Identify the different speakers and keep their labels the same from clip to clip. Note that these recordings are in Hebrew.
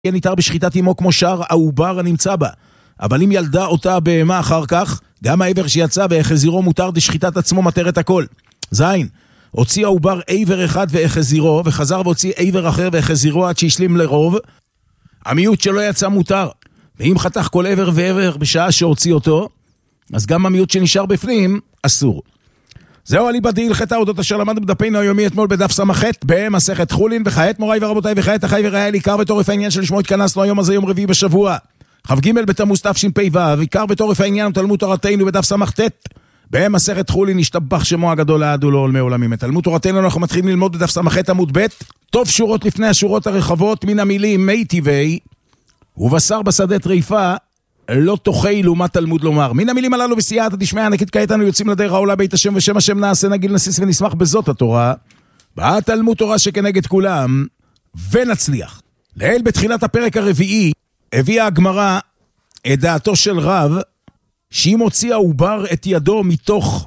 Speaker 1: יהיה ניתר בשחיטת אמו כמו שאר העובר הנמצא בה. אבל אם ילדה אותה בהמה אחר כך, גם העבר שיצא והחזירו מותר דשחיטת עצמו מטר את הכל. זין, הוציא העובר עבר אחד והחזירו, וחזר והוציא עבר אחר והחזירו עד שהשלים לרוב, המיעוט שלא יצא מותר. ואם חתך כל עבר ועבר בשעה שהוציא אותו, אז גם המיעוט שנשאר בפנים אסור. זהו אליבא דהלכתה אודות אשר למדנו בדפינו היומי אתמול בדף סמכת במסכת חולין, וכעת מוריי ורבותיי וכעת אחי ורעיי, עיקר ותורף העניין שלשמו התכנסנו היום הזה, יום רביעי בשבוע כ"ג בתמוז תשפ"ו. עיקר ותורף העניין הוא תלמוד תורתנו בדף סמכת במסכת חולין, נשתבח שמו הגדול לעד ולעולמי עולמים. תלמוד תורתנו אנחנו מתחילים ללמוד בדף סמכת עמוד ב', טוב שורות לפני השורות הרחבות, מן המילים מי טבעי ובשר בשדה טריפה לא תאכלו, מה תלמוד לומר. מן המילים הללו בסייעתא דשמיא ענקית כעת אנו יוצאים לדרך העולה בית השם ושם השם נעשה נגיל נסיס ונשמח בזאת התורה. באה תלמוד תורה שכנגד כולם ונצליח. לעיל בתחילת הפרק הרביעי הביאה הגמרא את דעתו של רב שאם הוציא העובר את ידו מתוך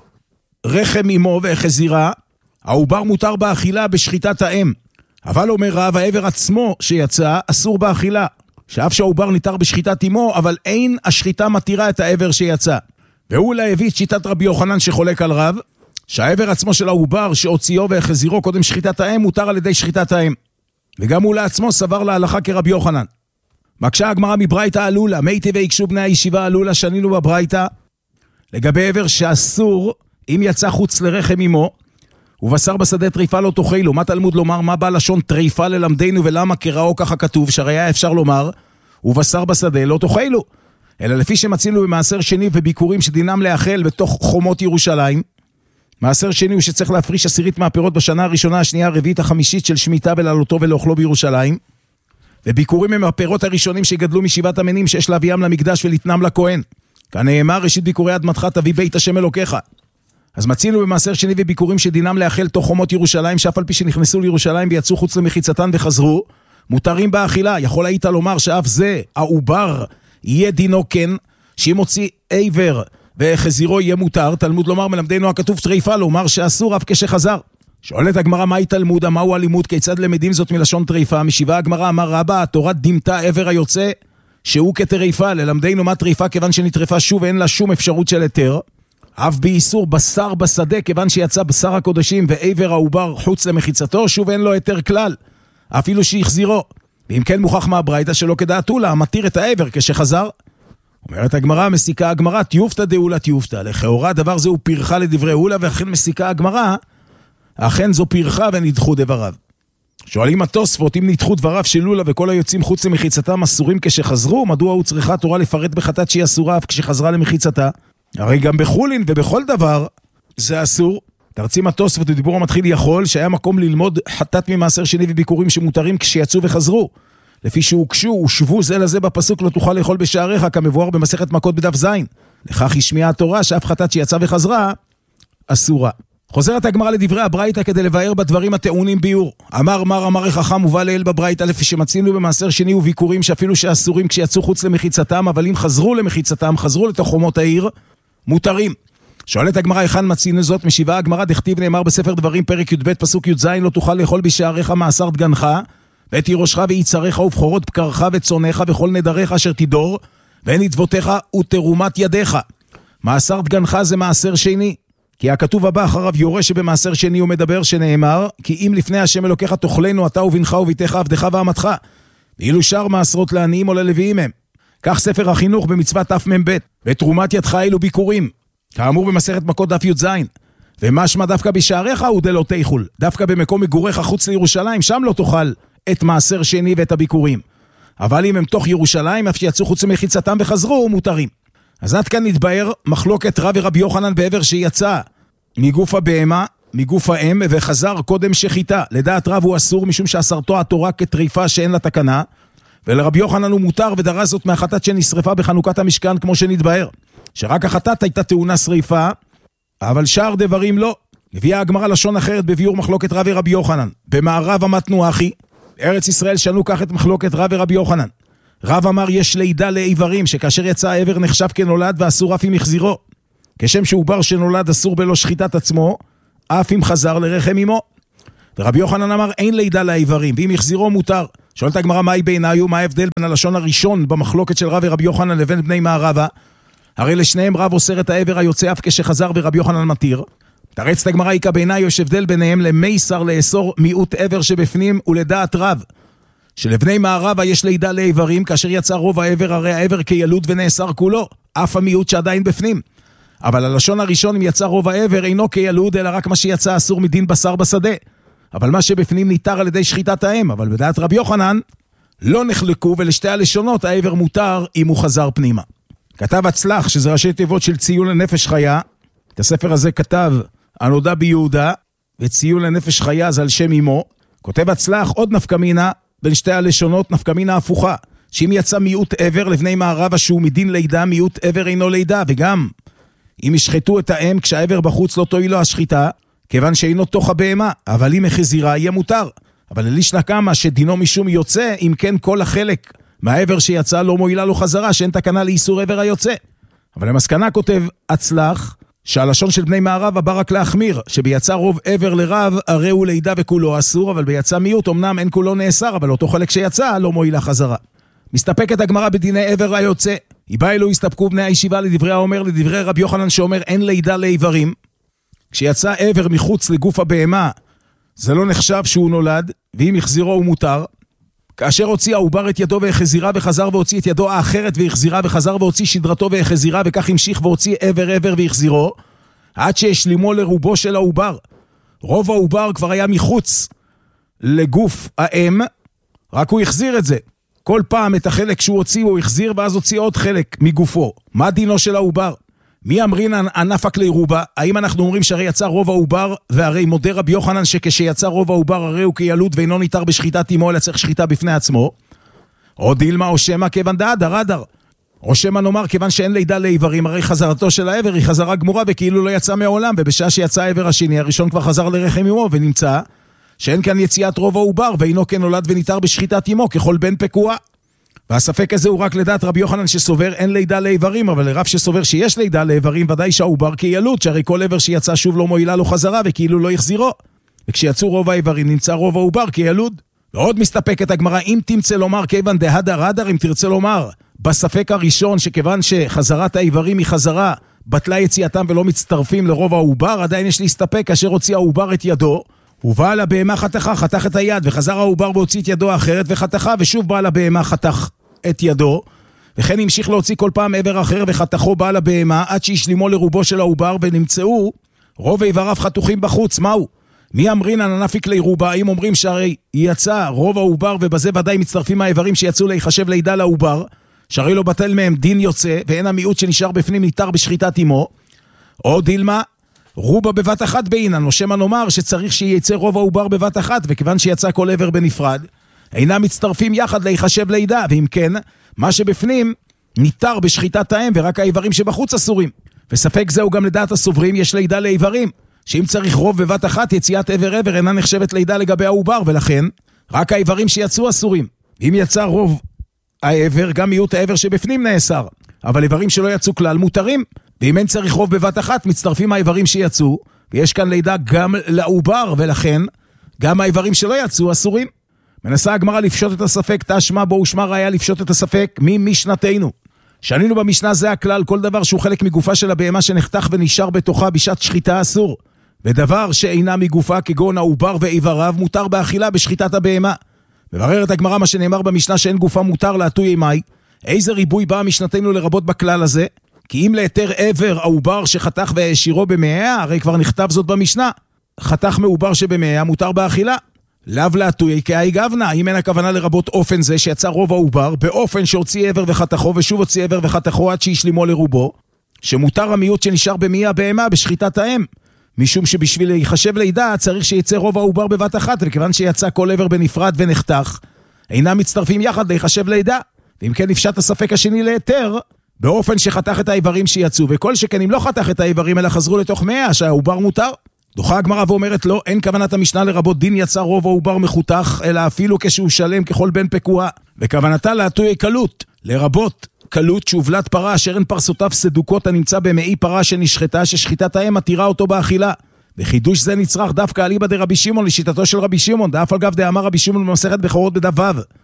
Speaker 1: רחם אמו והחזירה, העובר מותר באכילה בשחיטת האם. אבל אומר רב, העבר עצמו שיצא אסור באכילה, שאף שהעובר ניתר בשחיטת אמו, אבל אין השחיטה מתירה את העבר שיצא. והוא להביא את שיטת רבי יוחנן שחולק על רב, שהעבר עצמו של העובר שהוציאו והחזירו קודם שחיטת האם מותר על ידי שחיטת האם. וגם הוא לעצמו סבר להלכה כרבי יוחנן. מקשה הגמרא מברייתא עלולה, מי טבעי יקשו בני הישיבה עלולה, שנינו בברייתא, לגבי עבר שאסור אם יצא חוץ לרחם אמו, ובשר בשדה טריפה לא תאכלו. מה תלמוד לומר? מה בא לשון טריפה ללמדנו ולמה קראו ככה כתוב? שהרי היה אפשר לומר ובשר בשדה לא תאכלו, אלא לפי שמצינו במעשר שני וביקורים שדינם לאכול בתוך חומות ירושלים. מעשר שני הוא שצריך להפריש 10 מהפירות בשנה הראשונה, השנייה, הרביעית, החמישית של שמיטה ולעלותו ולאכלו בירושלים. וביקורים הם הפירות הראשונים שגדלו משבעת המנים שיש להביאם למקדש ולתנם לכהן. כנאמר ראשית ביקורי אדמתך תביא בית השם אלוקיך. אז מצינו במעשר שני וביקורים שדינם לאכול תוך חומות ירושלים, שאף על פי שנכנסו לירושלים ויצאו חוץ למחיצתן וחזרו, מותרים באכילה. יכול היית לומר שאף זה, העובר, יהיה דינו כן, שאם הוציא עבר וחזירו יהיה מותר. תלמוד לומר מלמדנו הכתוב טריפה, לומר שאסור אף כשחזר. שואלת הגמרא, מהי תלמודה, מהו הלימוד, כיצד למדים זאת מלשון טריפה? משיבה הגמרא, אמר רבא, התורה דימתה עבר היוצא שהוא כטריפה, ללמדנו מה טריפה, כיוון שנטרפה שוב אין לה שום אפשרות של היתר. אף באיסור בשר בשדה, כיוון שיצא בשר הקודשים ועבר העובר חוץ למחיצתו, שוב אין לו היתר כלל, אפילו שהחזירו. ואם כן מוכח מהברייתא שלא כדעתו לה, מתיר את העבר כשחזר. אומרת הגמרא, מסיקה הגמרא, תיופתא דאולה תיופתא. לכאורה דבר זה הוא פרחה לדברי אולה, ואכן מסיקה הגמרא, אכן זו פרחה ונדחו דבריו. שואלים התוספות, אם נדחו דבריו של אולה וכל היוצאים חוץ למחיצתם אסורים כשחזרו, מדוע הוא צריכה תורה לפרט בחטאת שהיא אסורה אף כשחזרה למחיצתה? הרי גם בחולין ובכל דבר זה אסור. תרצים התוספות ודיבור המתחיל יכול שהיה מקום ללמוד חטאת ממעשר שני וביקורים שמותרים כשיצאו וחזרו. לפי שהוקשו ושבו זה לזה בפסוק לא תוכל לאכול בשעריך, כמבואר במסכת מכות בדף זין. לכך השמיעה התורה שאף חטאת שיצא וחזרה אסורה. חוזרת הגמרא לדברי הברייתא כדי לבאר בדברים הטעונים ביור. אמר החכם ובא לאל בברייתא, לפי שמצינו במעשר שני וביקורים שאפילו שאסורים כשיצאו חוץ למחיצתם, אבל אם חזרו למחיצתם, חזרו לתוך חומות העיר, מותרים. שואלת הגמרא, היכן מצינו זאת? משיבה הגמרא, דכתיב נאמר בספר דברים פרק י"ב פסוק י"ז, לא תוכל לאכול בשעריך מעשר דגנך ואת ירושך ויצריך ובחורות בקרך וצונך וכל נדריך אשר תדור ונדבותיך ותרומת ידיך. מעשר דגנך זה מעשר שני, כי הכתוב הבא אחריו יורה שבמעשר שני הוא מדבר שנאמר, כי אם לפני השם אלוקיך תאכלנו אתה ובנך וביתך עבדך ואמתך, ואילו שאר מעשרות לעניים או ללוויים הם. כך ספר החינוך במצוות תמ"ב, ותרומת ידך אלו ביקורים, כאמור במסכת מכות דף י"ז. ומשמע דווקא בשעריך הוא דלא תאכול, דווקא במקום מגוריך חוץ לירושלים, שם לא תאכל את מעשר שני ואת הביקורים. אבל אם הם תוך ירושלים, אף שיצאו חוץ למחיצתם וחזרו, מותרים. אז עד כאן נתבהר מחלוקת רב ורבי יוחנן בעבר שיצא מגוף הבהמה, מגוף האם, וחזר קודם שחיטה. לדעת רב הוא אסור משום שאסרתו התורה כטריפה שאין לה תקנה, ולרבי יוחנן הוא מותר ודרש זאת מהחטאת שנשרפה בחנוכת המשכן כמו שנתבהר, שרק החטאת הייתה טעונה שריפה, אבל שאר דברים לא. הביאה הגמרא לשון אחרת בביאור מחלוקת רב ורבי יוחנן. במערב אמתנו אחי, ארץ ישראל שנו כך את מחלוקת רב ורבי יוחנן. רב אמר יש לידה לאיברים, שכאשר יצא העבר נחשב כנולד ואסור אף אם יחזירו. כשם שעובר שנולד אסור בלא שחיטת עצמו, אף אם חזר לרחם אמו. ורבי יוחנן אמר אין לידה לאיברים, ואם יחזירו מותר. שואלת הגמרא, מהי בעיניו, מה ההבדל בין הלשון הראשון במחלוקת של רב ורבי יוחנן לבין בני מערבה? הרי לשניהם רב אוסר את העבר היוצא אף כשחזר ורבי יוחנן מתיר. תרצת הגמרא, איכא בעיניו יש הבדל ביניהם למייסר לאסור מיעוט עבר שבפנים ולדעת רב. שלבני מערבה יש לידה לאיברים, כאשר יצא רוב העבר, הרי העבר כילוד ונאסר כולו, אף המיעוט שעדיין בפנים. אבל הלשון הראשון, אם יצא רוב העבר, אינו כילוד, אלא רק מה שיצא אסור מדין בשר בשדה. אבל מה שבפנים ניתר על ידי שחיטת האם, אבל בדעת רבי יוחנן לא נחלקו, ולשתי הלשונות העבר מותר אם הוא חזר פנימה. כתב הצלח, שזה ראשי תיבות של ציון לנפש חיה, את הספר הזה כתב הנודע ביהודה, וציון לנפש חיה זה על שם אמו. כותב הצלח עוד נפקמינה בין שתי הלשונות, נפקמינה הפוכה, שאם יצא מיעוט עבר לבני מערבה שהוא מדין לידה, מיעוט עבר אינו לידה, וגם אם ישחטו את האם כשהעבר בחוץ לא תועיל לו השחיטה, כיוון שאינו תוך הבהמה, אבל אם החזירה יהיה מותר. אבל לישנא קמא שדינו משום יוצא, אם כן כל החלק מהעבר שיצא לא מועילה לו חזרה, שאין תקנה לאיסור עבר היוצא. אבל למסקנה כותב הצלח, שהלשון של בני מערבה בא רק להחמיר, שביצא רוב עבר לרב, הרי הוא לידה וכולו אסור, אבל ביצא מיעוט אמנם אין כולו נאסר, אבל אותו חלק שיצא לא מועילה חזרה. מסתפקת הגמרא בדיני עבר היוצא. איבא אלו הסתפקו בני הישיבה לדברי האומר, לדברי רבי יוחנן שאומר אין לידה לאיברים. כשיצא עבר מחוץ לגוף הבהמה, זה לא נחשב שהוא נולד, ואם יחזירו הוא מותר. כאשר הוציא העובר את ידו והחזירה וחזר והוציא את ידו האחרת והחזירה וחזר והוציא שדרתו והחזירה, וכך המשיך והוציא עבר והחזירו, עד שהשלימו לרובו של העובר. רוב העובר כבר היה מחוץ לגוף האם, רק הוא החזיר את זה. כל פעם את החלק שהוא הוציא הוא החזיר, ואז הוציא עוד חלק מגופו. מה דינו של העובר? מי אמרינן ענפק לירובה? האם אנחנו אומרים שהרי יצא רוב העובר, והרי מודה רבי יוחנן שכשיצא רוב העובר הרי הוא כילוד ואינו ניתר בשחיטת אמו, אלא צריך שחיטה בפני עצמו? או דילמה או שמה כיוון דאדר אדר. או שמה נאמר כיוון שאין לידה לאיברים, הרי חזרתו של העבר היא חזרה גמורה וכאילו לא יצא מעולם, ובשעה שיצא העבר השני הראשון כבר חזר לרחם אמו, ונמצא שאין כאן יציאת רוב העובר ואינו כן נולד וניתר בשחיטת אמו ככל בן פקוע. והספק הזה הוא רק לדעת רבי יוחנן שסובר אין לידה לאיברים, אבל לרב שסובר שיש לידה לאיברים ודאי שהעובר כילוד, שהרי כל עבר שיצא שוב לא מועילה לו חזרה וכאילו לא יחזירו, וכשיצאו רוב האיברים נמצא רוב העובר כילוד. ועוד מסתפקת הגמרא, אם תמצא לומר כיוון דהדר אדר, אם תרצה לומר בספק הראשון שכיוון שחזרת האיברים היא חזרה בטלה יציאתם ולא מצטרפים לרוב העובר, עדיין יש להסתפק כאשר הוציא העובר את ידו, ובא לבהמה חתך את היד, וחזר העובר והוציא את ידו האחרת וחתכה, ושוב בא לבהמה חתך את ידו, וכן המשיך להוציא כל פעם עבר אחר וחתכו בא לבהמה, עד שהשלימו לרובו של העובר, ונמצאו רוב איבריו חתוכים בחוץ. מהו? מי אמרינן ענפיק לירובה? אם אומרים שהרי יצא רוב העובר, ובזה ודאי מצטרפים האיברים שיצאו להיחשב לידה לעובר, שהרי לא בטל מהם דין יוצא, ואין המיעוט שנשאר בפנים ניתר בשחיטת אמו. או דילמה רובה בבת אחת בעינן, או שמה נאמר שצריך שיצא רוב העובר בבת אחת, וכיוון שיצא כל עבר בנפרד, אינם מצטרפים יחד להיחשב לידה, ואם כן, מה שבפנים ניתר בשחיטת האם, ורק האיברים שבחוץ אסורים. וספק זהו גם לדעת הסוברים, יש לידה לאיברים, שאם צריך רוב בבת אחת, יציאת עבר אינה נחשבת לידה לגבי העובר, ולכן רק האיברים שיצאו אסורים. אם יצא רוב העבר, גם מיעוט העבר שבפנים נאסר, אבל איברים שלא יצאו כלל מותרים. ואם אין צריך רוב בבת אחת, מצטרפים האיברים שיצאו, ויש כאן לידה גם לעובר, ולכן גם האיברים שלא יצאו אסורים. מנסה הגמרא לפשוט את הספק, תשמע בו ושמע ראיה לפשוט את הספק ממשנתנו. שנינו במשנה זה הכלל, כל דבר שהוא חלק מגופה של הבהמה שנחתך ונשאר בתוכה בשעת שחיטה אסור. ודבר שאינה מגופה כגון העובר ואיבריו מותר באכילה בשחיטת הבהמה. מבררת הגמרא מה שנאמר במשנה שאין גופה מותר להטוי מי. איזה ריבוי באה משנתנו לרבות בכלל הזה? כי אם ליתר עבר העובר שחתך והשירו במאה, הרי כבר נכתב זאת במשנה. חתך מעובר שבמאה מותר באכילה. לאו להטוי כאי גבנה, אם אין הכוונה לרבות אופן זה שיצא רוב העובר, באופן שהוציא עבר וחתכו ושוב הוציא עבר וחתכו עד שישלימו לרובו, שמותר המיעוט שנשאר במאה הבהמה בשחיטת האם. משום שבשביל להיחשב לידה צריך שיצא רוב העובר בבת אחת, וכיוון שיצא כל עבר בנפרד ונחתך, אינם מצטרפים יחד להיחשב לידה. ואם כן נפשט הספק השני ליתר, באופן שחתך את האיברים שיצאו, וכל שכן אם לא חתך את האיברים אלא חזרו לתוך מאה, שהעובר מותר. דוחה הגמרא ואומרת לא, אין כוונת המשנה לרבות דין יצא רוב העובר מחותך, אלא אפילו כשהוא שלם ככל בן פקוע, וכוונתה להטוי קלות, לרבות קלות שהובלת פרה אשר אין פרסותיו סדוקות הנמצא במאי פרה שנשחטה, ששחיטת האם מתירה אותו באכילה. בחידוש זה נצרך דווקא אליבא דרבי שמעון לשיטתו של רבי שמעון, דאף על גב דאמר רבי שמעון במסכת בכורות בדף ו',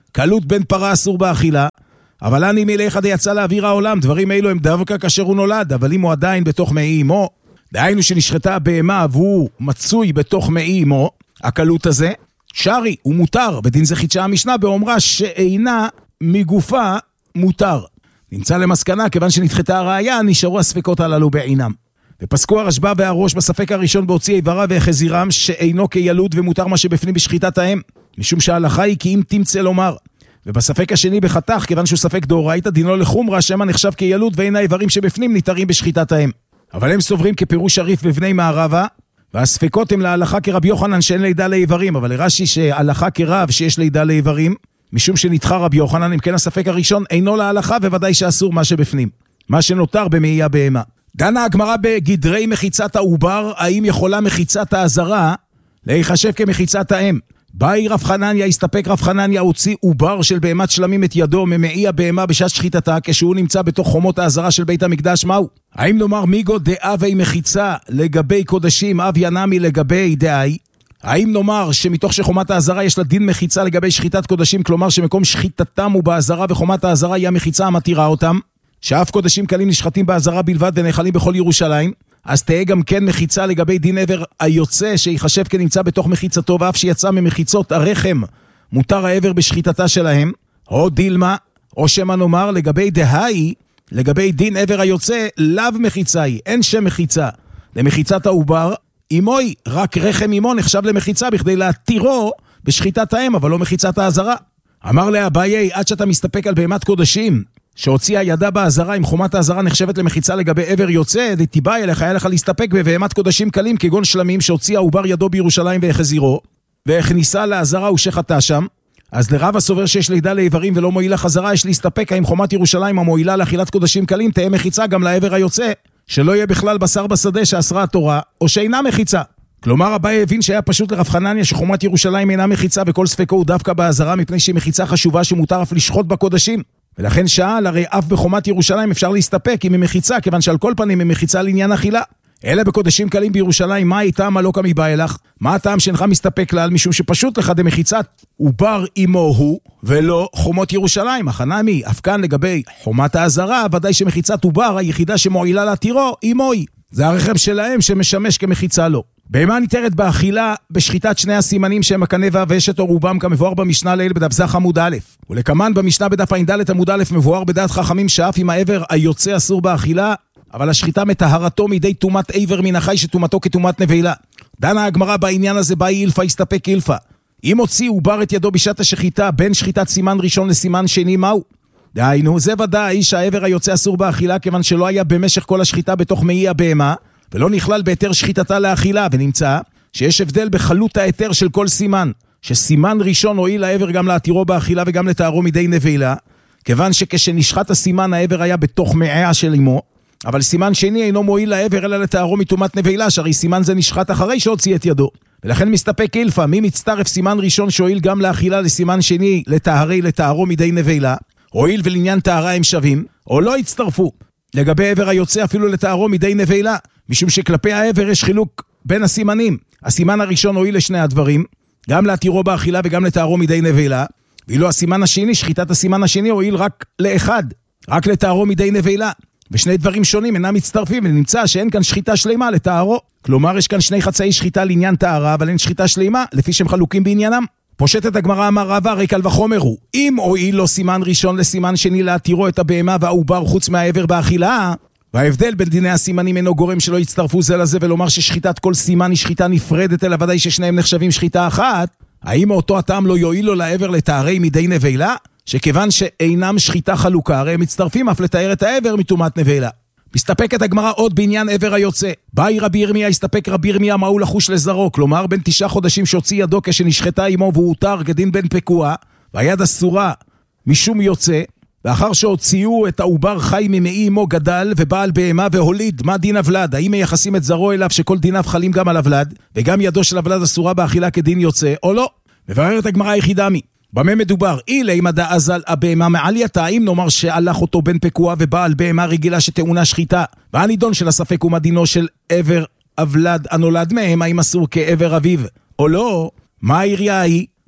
Speaker 1: קלות בן פרה אסור באכילה, אבל אני מלך עד יצא לאוויר העולם, דברים אלו הם דווקא כאשר הוא נולד, אבל אם הוא עדיין בתוך מעי אמו, דהיינו שנשחטה הבהמה והוא מצוי בתוך מעי אמו, הקלות הזה, שרי, הוא מותר, בדין זה חידשה המשנה באומרה שאינה מגופה מותר. נמצא למסקנה, כיוון שנדחתה הראיה, נשארו הספקות הללו בעינם. ופסקו הרשב"א והראש בספק הראשון בהוציא איברה והחזירם שאינו כילוד ומותר מה שבפנים בשחיטת האם, משום שההלכה היא כי אם תמצא לומר. ובספק השני בחתך, כיוון שהוא ספק דאורייתא, דינו לחומרה, שמא נחשב כילוד ואין האיברים שבפנים ניתרים בשחיטת האם. אבל הם סוברים כפירוש שריף בבני מערבה, והספקות הם להלכה כרבי יוחנן שאין לידה לאיברים, אבל לרש"י שהלכה כרב שיש לידה לאיברים, משום שנדחה רבי יוחנן, אם כן הספק הראשון אינו להלכה וודאי שאסור מה שבפנים, מה שנותר במעי הבהמה. דנה הגמרא בגדרי מחיצת העובר, האם יכולה מחיצת העזרה להיחשב כמחיצת האם? באי רב חנניה, הסתפק רב חנניה, הוציא עובר של בהמת שלמים את ידו ממעי הבהמה בשעת שחיטתה, כשהוא נמצא בתוך חומות העזרה של בית המקדש, מהו? האם נאמר מיגו דאבי מחיצה לגבי קודשים, אב ינמי לגבי דאי? האם נאמר שמתוך שחומת העזרה יש לה דין מחיצה לגבי שחיטת קודשים, כלומר שמקום שחיטתם הוא בעזרה וחומת העזרה היא המחיצה המתירה אותם, שאף קודשים קלים נשחטים בעזרה בלבד ונאכלים בכל ירושלים, אז תהיה גם כן מחיצה לגבי דין עבר היוצא שיחשב כנמצא בתוך מחיצתו, ואף שיצא ממחיצות הרחם מותר העבר בשחיטתה שלהם, או דילמה, או שמה נאמר לגבי דהי, לגבי דין עבר היוצא, לאו מחיצה היא, אין שם מחיצה. למחיצת העובר, אימוי, רק רחם אימו נחשב למחיצה בכדי להתירו בשחיטת האם, אבל לא מחיצת העזרה. אמר לאביי, עד שאתה מסתפק על בהמת קודשים, שהוציאה ידה בעזרה, אם חומת העזרה נחשבת למחיצה לגבי עבר יוצא, דתיבא אליך, היה לך להסתפק בבהמת קודשים קלים, כגון שלמים, שהוציאה עובר ידו בירושלים והחזירו, והכניסה לעזרה ושחטה שם. אז לרב הסובר שיש לידה לאיברים ולא מועילה חזרה, יש להסתפק האם חומת ירושלים המועילה לאכילת קודשים קלים, תהיה מחיצה גם לעבר היוצא, שלא יהיה בכלל בשר בשדה שאסרה התורה, או שאינה מחיצה. כלומר, אביי הבין שהיה פשוט לרב חנניה שחומת ירושלים אינה מחיצה, וכל ספקו הוא דווקא בעזרה, מפני שהיא מחיצה חשובה שמותר אף לשחוט בקודשים. ולכן שאל, הרי אף בחומת ירושלים אפשר להסתפק אם היא מחיצה, כיוון שעל כל פנים היא מחיצה לעניין אכילה. אלא בקודשים קלים בירושלים, מה איתם הלא כמי בא אלך? מה הטעם שאינך מסתפק כלל? משום שפשוט לך דמחיצת עובר עמו הוא, ולא חומות ירושלים. החנמי, אף כאן לגבי חומת העזרה, ודאי שמחיצת עובר היחידה שמועילה להתירו, עמוי. זה הרחם שלהם שמשמש כמחיצה לו. בהמה ניתרת באכילה בשחיטת שני הסימנים שהם הקנה והוושת או רובם, כמבואר במשנה לעיל בדף זך עמוד א', ולכמן במשנה בדף ע"ד עמוד א' מבואר בדעת חכמים שאף אם העבר היוצא אסור באכילה, אבל השחיטה מטהרתו מידי תומת עבר מן החי שתומתו כתומת נבלה. דנה הגמרא בעניין הזה, באי אילפה הסתפק אילפה. אם הוציא עובר את ידו בשעת השחיטה בין שחיטת סימן ראשון לסימן שני, מהו? דהיינו, זה ודאי שהעבר היוצא אסור באכילה, כיוון שלא היה במשך כל השחיטה בתוך מעי הבהמה, ולא נכלל בהיתר שחיטתה לאכילה, ונמצא שיש הבדל בחלות ההיתר של כל סימן, שסימן ראשון הועיל העבר גם להתירו באכילה וגם לתארו מידי נבלה, כיוון שכשנשחט הסימן העבר היה בתוך מעיה של אמו, אבל סימן שני אינו מועיל לעבר אלא לתארו מתומת נבלה, שהרי סימן זה נשחט אחרי שהוציא את ידו. ולכן מסתפק אילפה, מי מצטרף סימן ראשון שהועיל גם לאכילה לסימן שני לתארו מידי נבלה, הועיל ולעניין תארה הם שווים, או לא הצטרפו. לגבי עבר היוצא אפילו לתארו מידי נבלה, משום שכלפי העבר יש חילוק בין הסימנים. הסימן הראשון הועיל לשני הדברים, גם להתירו באכילה וגם לתארו מידי נבלה, ואילו הסימן השני, שחיטת הסימן השני, הועיל רק לאחד, רק לתארו מידי נבלה. ושני דברים שונים אינם מצטרפים, ונמצא שאין כאן שחיטה שלמה לתארו. כלומר, יש כאן שני חצאי שחיטה לעניין תארה, אבל אין שחיטה שלמה, לפי שהם חלוקים בעניינם. פושטת הגמרא אמר רבא, הרי קל וחומר הוא, אם הועיל לו סימן ראשון לסימן שני להתירו את הבהמה והעובר חוץ מהעבר באכילה, וההבדל בין דיני הסימנים אינו גורם שלא יצטרפו זה לזה, ולומר ששחיטת כל סימן היא שחיטה נפרדת, אלא ודאי ששניהם נחשבים שחיטה אחת, האם מאותו הטעם לא יועיל לו לעבר לתארי מידי נבלה? שכיוון שאינם שחיטה חלוקה, הרי הם מצטרפים אף לתאר את העבר מתומת נבלה. מסתפקת הגמרא עוד בעניין עבר היוצא. באי רבי ירמיה, הסתפק רבי ירמיה מהו לחוש לזרו, כלומר בין 9 חודשים שהוציא ידו כשנשחטה עמו והוא הותר כדין בן פקוע, והיד אסורה משום יוצא, לאחר שהוציאו את העובר חי ממעי עמו גדל ובעל בהמה והוליד, מה דין אבלד? האם מייחסים את זרו אליו שכל דיניו חלים גם על אבלד, וגם ידו של אבלד אסורה באכילה כדין יוצא, או לא? מבררת הגמרא היחידמי. במה מדובר? אילי מדע אזל הבהמה מעלייתה, אם נאמר שהלך אותו בן פקוע ובעל בהמה רגילה שטעונה שחיטה, והנידון של הספק הוא מדינו של עבר אבלד הנולד מהם, האם אסור כעבר אביו או לא? מה העירייה היא?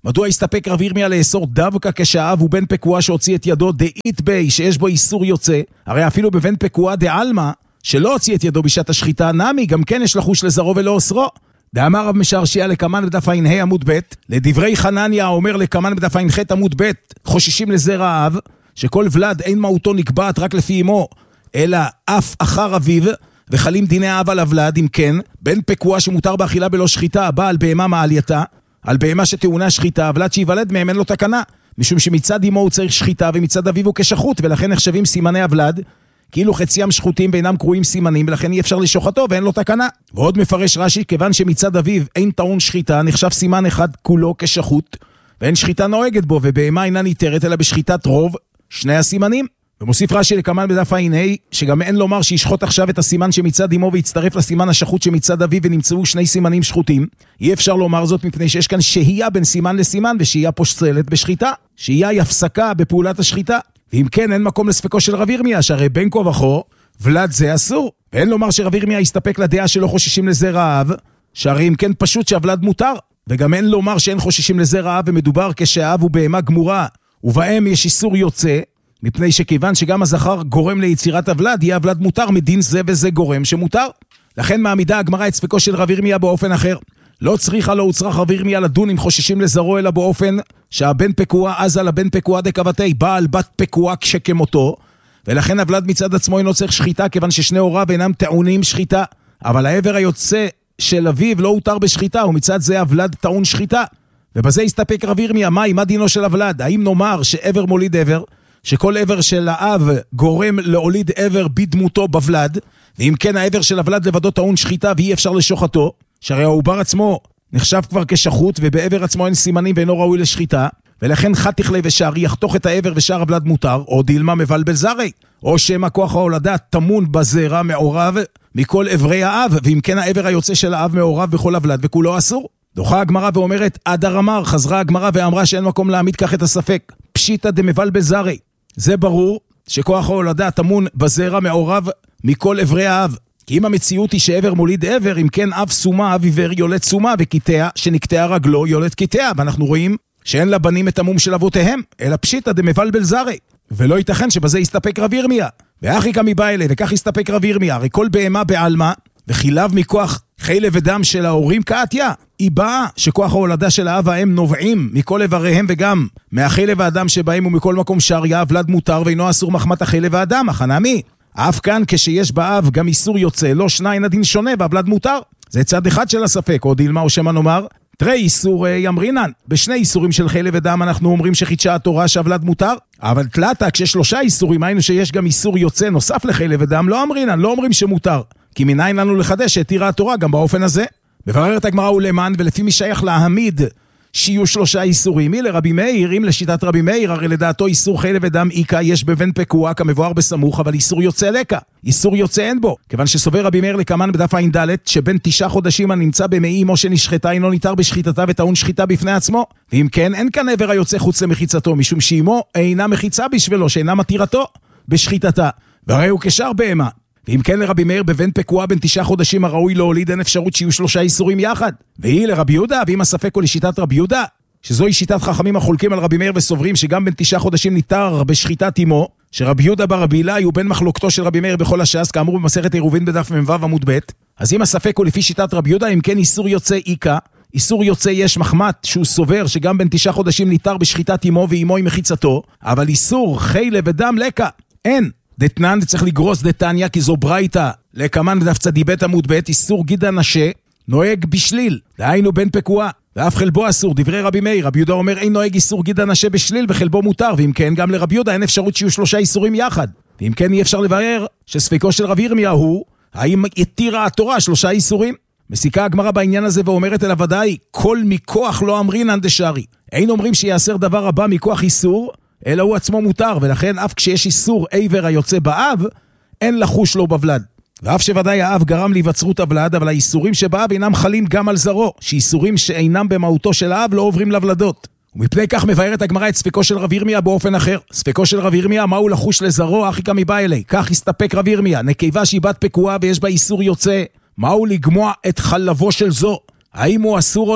Speaker 1: מדוע הסתפק רב ירמיה לאסור דווקא כשהאב הוא בן פקועה שהוציא את ידו דאית בי שיש בו איסור יוצא? הרי אפילו בבן פקועה דעלמה שלא הוציא את ידו בשעת השחיטה נמי גם כן יש לחוש לזרו ולא אוסרו. דאמר רב משרשיה לקמן בדף ע"ה עמוד ב' לדברי חנניה אומר לקמן בדף ע"ח עמוד ב' חוששים לזרע האב שכל ולד אין מהותו נקבעת רק לפי אמו אלא אף אחר אביו וחלים דיני האב על הוולד. אם כן בן פקועה שמותר באכילה בלא שחיטה בא על בהמה מעלייתה על בהמה שטעונה שחיטה הוולד שיוולד מהם אין לו תקנה משום שמצד אמו הוא צריך שחיטה ומצד אביו הוא כשחות ולכן נחשבים סימני הוולד כאילו חציים שחוטים ואינם קרויים סימנים ולכן אי אפשר לשוחטו ואין לו תקנה. ועוד מפרש רש"י כיוון שמצד אביו אין טעון שחיטה נחשב סימן אחד כולו כשחות ואין שחיטה נוהגת בו ובהמה אינה ניתרת אלא בשחיטת רוב שני הסימנים. ומוסיף רש"י לקמן בדף ע"ה שגם אין לומר שישחוט עכשיו את הסימן שמצד אמו ויצטרף לסימן השחוט שמצד אביו ונמצאו שני סימנים שחוטים. אי אפשר לומר זאת מפני שיש כאן שהייה בין סימן לסימן ושהייה פוסלת בשחיטה. שהייה היא הפסקה בפעולת השחיטה. ואם כן אין מקום לספקו של רב ירמיה שהרי בין כה וכה ולד זה אסור. ואין לומר שרב ירמיה יסתפק לדעה שלא חוששים לזרע האב שהרי אם כן פשוט שהוולד מותר. וגם אין לומר שאין חוששים לזרע האב ומדובר כשהאב הוא בהמה גמורה ובהם יש איסור יוצא מפני שכיוון שגם הזכר גורם ליצירת הוולד, יהיה הוולד מותר מדין זה וזה גורם שמותר. לכן מעמידה הגמרא את ספקו של רב ירמיה באופן אחר. לא צריכה לא הוצרך רב ירמיה לדון אם חוששים לזרוע אלא באופן שהבן פקועה אז על הבן פקועה דקבתי, בעל בת פקועה כשכמותו, ולכן הוולד מצד עצמו אינו צריך שחיטה כיוון ששני הוריו אינם טעונים שחיטה. אבל העבר היוצא של אביו לא הותר בשחיטה ומצד זה הוולד טעון שחיטה. ובזה הסתפק רב ירמיה, מה דינו של הוולד? האם נאמר שעבר מוליד עבר? שכל עבר של האב גורם להוליד עבר בדמותו בוולד, ואם כן העבר של הוולד לבדו טעון שחיטה ואי אפשר לשוחטו, שהרי העובר עצמו נחשב כבר כשחוט ובעבר עצמו אין סימנים ואינו ראוי לשחיטה, ולכן חד תכלה ושערי יחתוך את העבר ושאר הוולד מותר, או דילמה מבלבל זרי, או שמא כוח ההולדה טמון בזרע מעורב מכל עברי האב, ואם כן העבר היוצא של האב מעורב בכל הוולד וכולו אסור. דוחה הגמרא ואומרת אדר אמר, חזרה הגמרא ואמרה שאין מקום להעמיד כך את הספק, פשיטא דמבלבל זרי. זה ברור שכוח ההולדה טמון בזרע מעורב מכל עברי האב. כי אם המציאות היא שעבר מוליד עבר, אם כן אב סומה, אב עיוור יולד סומה, וקיטע שנקטע רגלו יולד קיטע, ואנחנו רואים שאין לבנים את המום של אבותיהם, אלא פשיטא דמבלבל זרי. ולא ייתכן שבזה יסתפק רב ירמיה. ואחי כמי בא אלה, וכך יסתפק רב ירמיה, הרי כל בהמה בעלמה, וחיליו מכוח חלב ודם של ההורים כעתיה. היא באה שכוח ההולדה של האב והאם נובעים מכל איבריהם וגם מהחלב האדם שבהם ומכל מקום שריה, הוולד מותר ואינו אסור מחמת החלב האדם, החנמי. אף כאן כשיש באב גם איסור יוצא, לא שניים הדין שונה והוולד מותר. זה צד אחד של הספק, או דילמה או שמה נאמר, תראי איסור ימרינן. בשני איסורים של חלב ודם אנחנו אומרים שחידשה התורה שהוולד מותר, אבל תלתה כשלושה איסורים, היינו שיש גם איסור יוצא נוסף לחלב ודם, לא אמרינן, לא אומרים שמותר. כי מניין לנו לחדש שהתירה התורה גם באופן הזה. מבררת הגמרא ולמן, ולפי מי שייך להעמיד שיהיו שלושה איסורים. מי לרבי מאיר, אם לשיטת רבי מאיר, הרי לדעתו איסור חלב ודם איקה יש בבן פקועה כמבואר בסמוך, אבל איסור יוצא לקה. איסור יוצא אין בו, כיוון שסובר רבי מאיר לקמן בדף ע"ד, שבין 9 חודשים הנמצא במעי אמו שנשחטה אינו ניתר בשחיטתה וטעון שחיטה בפני עצמו. ואם כן, אין כאן עבר היוצא חוץ למחיצתו, משום שאמו אינה מחיצה בשבילו, שאינה מתירתו בשחיטתה. והרי הוא כשאר בהמה. ואם כן לרבי מאיר בבן פקועה בין 9 חודשים הראוי להוליד אין אפשרות שיהיו 3 איסורים יחד. והיא לרבי יהודה, ואם הספק הוא לשיטת רבי יהודה, שזוהי שיטת חכמים החולקים על רבי מאיר וסוברים שגם בין 9 חודשים ניתר בשחיטת אמו, שרבי יהודה ברבי אילאי הוא בן מחלוקתו של רבי מאיר בכל הש"ס, כאמור במסכת עירובין בדף מ"ו עמוד ב'. אז אם הספק הוא לפי שיטת רבי יהודה, אם כן איסור יוצא איקה, איסור יוצא יש מחמת שהוא סובר שגם בין 9 חודשים ניתר בשחיטת אמו ואמו עם מחיצתו, אבל איסור חלב ודם לקה אין. דתנן צריך לגרוס דתניה כי זו ברייתא לקמן בדף צדיבית עמוד ב', איסור גידה נשה נוהג בשליל, דהיינו בן פקועה ואף חלבו אסור. דברי רבי מאיר, רבי יהודה אומר אין נוהג איסור גידה נשה בשליל וחלבו מותר, ואם כן גם לרבי יהודה אין אפשרות שיהיו 3 איסורים יחד. ואם כן אי אפשר לבאר שספקו של רבי ירמיה הוא האם התירה התורה 3 איסורים. מסיקה הגמרא בעניין הזה ואומרת אל ודאי כל מכוח לא אמרינן דשארי, אין אומרים שיעשר דבר הבא מכוח איסור אלא הוא עצמו מותר, ולכן אף כשיש איסור עבר היוצא באב, אין לחוש לו בוולד. ואף שוודאי האב גרם להיווצרות הוולד, אבל האיסורים שבאב אינם חלים גם על זרו, שאיסורים שאינם במהותו של האב לא עוברים לוולדות. ומפני כך מבארת הגמרא את ספקו של רב ירמיה באופן אחר. ספקו של רב ירמיה, מהו לחוש לזרו, אחי כמי בא אלי. כך הסתפק רב ירמיה, נקבה שהיא בת פקועה ויש בה איסור יוצא, מהו לגמוע את חלבו של זו, האם הוא אסור או לא?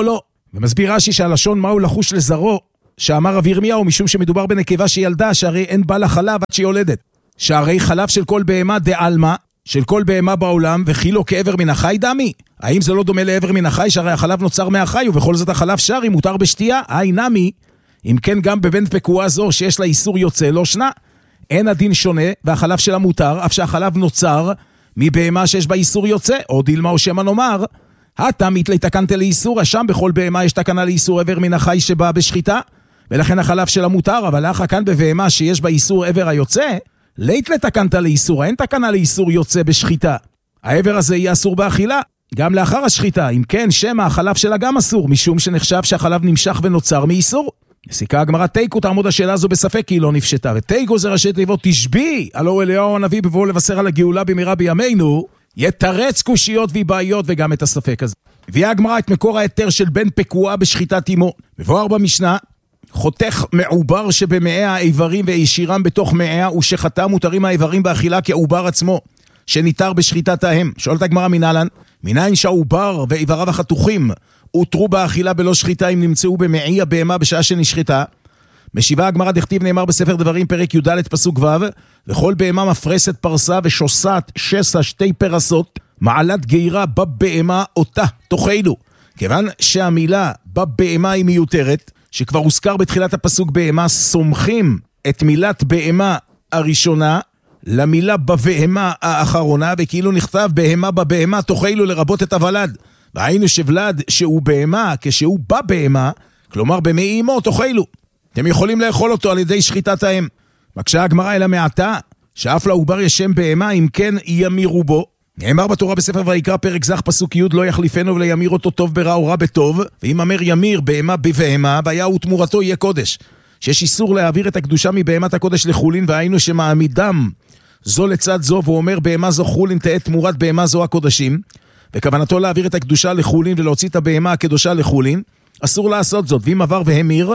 Speaker 1: ומסביר רש"י שהלשון מהו לחוש לזרעו, שאמר רבי ירמיהו, משום שמדובר בנקבה שילדה, שהרי אין בה לה חלב עד שיולדת. שהרי חלב של כל בהמה דעלמא, של כל בהמה בעולם, וכי לא כאבר מן החי דמי? האם זה לא דומה לעבר מן החי, שהרי החלב נוצר מהחי, ובכל זאת החלב שרי מותר בשתייה? נמי, אם כן גם בבן פקועה זו שיש לה איסור יוצא, לא שנה. אין הדין שונה, והחלב שלה מותר, אף שהחלב נוצר מבהמה שיש בה איסור יוצא, או דילמה או שמה נאמר, התמית לתקנת לאיסור, שם בכל בהמה יש תקנה לאיסור עבר מן החי שבא בשחיטה, ולכן החלב שלה מותר, אבל לאחר כאן בבהמה שיש בה איסור עבר היוצא, לית לתקנת לאיסור, אין תקנה לאיסור יוצא בשחיטה. העבר הזה יהיה אסור באכילה, גם לאחר השחיטה, אם כן שמא החלב שלה גם אסור, משום שנחשב שהחלב נמשך ונוצר מאיסור. נסיקה הגמרא תיקו, תעמוד השאלה הזו בספק כי היא לא נפשטה, ותיקו זה ראשי תיבות תשבי, הלא אליהו הנביא בבואו לבשר על הגאולה במהרה בימינו, יתרץ קושיות ובעיות וגם את הספק הזה. הביאה הגמרא את מקור ההיתר של בן פקועה בשחיטת אמו. מבואר במשנה, חותך מעובר שבמעיה האיברים והישירם בתוך מעיה, ושחטה מותרים האיברים באכילה כעובר עצמו, שניתר בשחיטת האם. שואלת הגמרא מנהלן, מניין שהעובר ואיבריו החתוכים הותרו באכילה בלא שחיטה אם נמצאו במעי הבהמה בשעה שנשחיטה? משיבה הגמרא דכתיב נאמר בספר דברים פרק י"ד פסוק ו', וכל בהמה מפרסת פרסה ושוסת שסה שתי פרסות, מעלת גירה בבהמה אותה תאכלו. כיוון שהמילה בבהמה היא מיותרת, שכבר הוזכר בתחילת הפסוק בהמה, סומכים את מילת בהמה הראשונה למילה בבהמה האחרונה, וכאילו נכתב בהמה בבהמה תאכלו לרבות את הוולד. והיינו שוולד שהוא בהמה כשהוא בבהמה, כלומר במעי אמו תאכלו. אתם יכולים לאכול אותו על ידי שחיטת האם. מקשה הגמרא אלא מעתה, שאף לעובר יש שם בהמה, אם כן ימירו בו. נאמר בתורה בספר ויקרא פרק ז' פסוק י' לא יחליפנו ולימיר אותו טוב ברע או רע בטוב, ואם אמר ימיר בהמה בבהמה, והיה ותמורתו יהיה קודש. שיש איסור להעביר את הקדושה מבהמת הקודש לחולין, והיינו שמעמידם זו לצד זו, והוא אומר בהמה זו חולין תהיה תמורת בהמה זו הקודשים, וכוונתו להעביר את הקדושה לחולין ולהוציא את הבהמה הקדושה לחולין, אסור לעשות זאת. ואם עבר והמיר,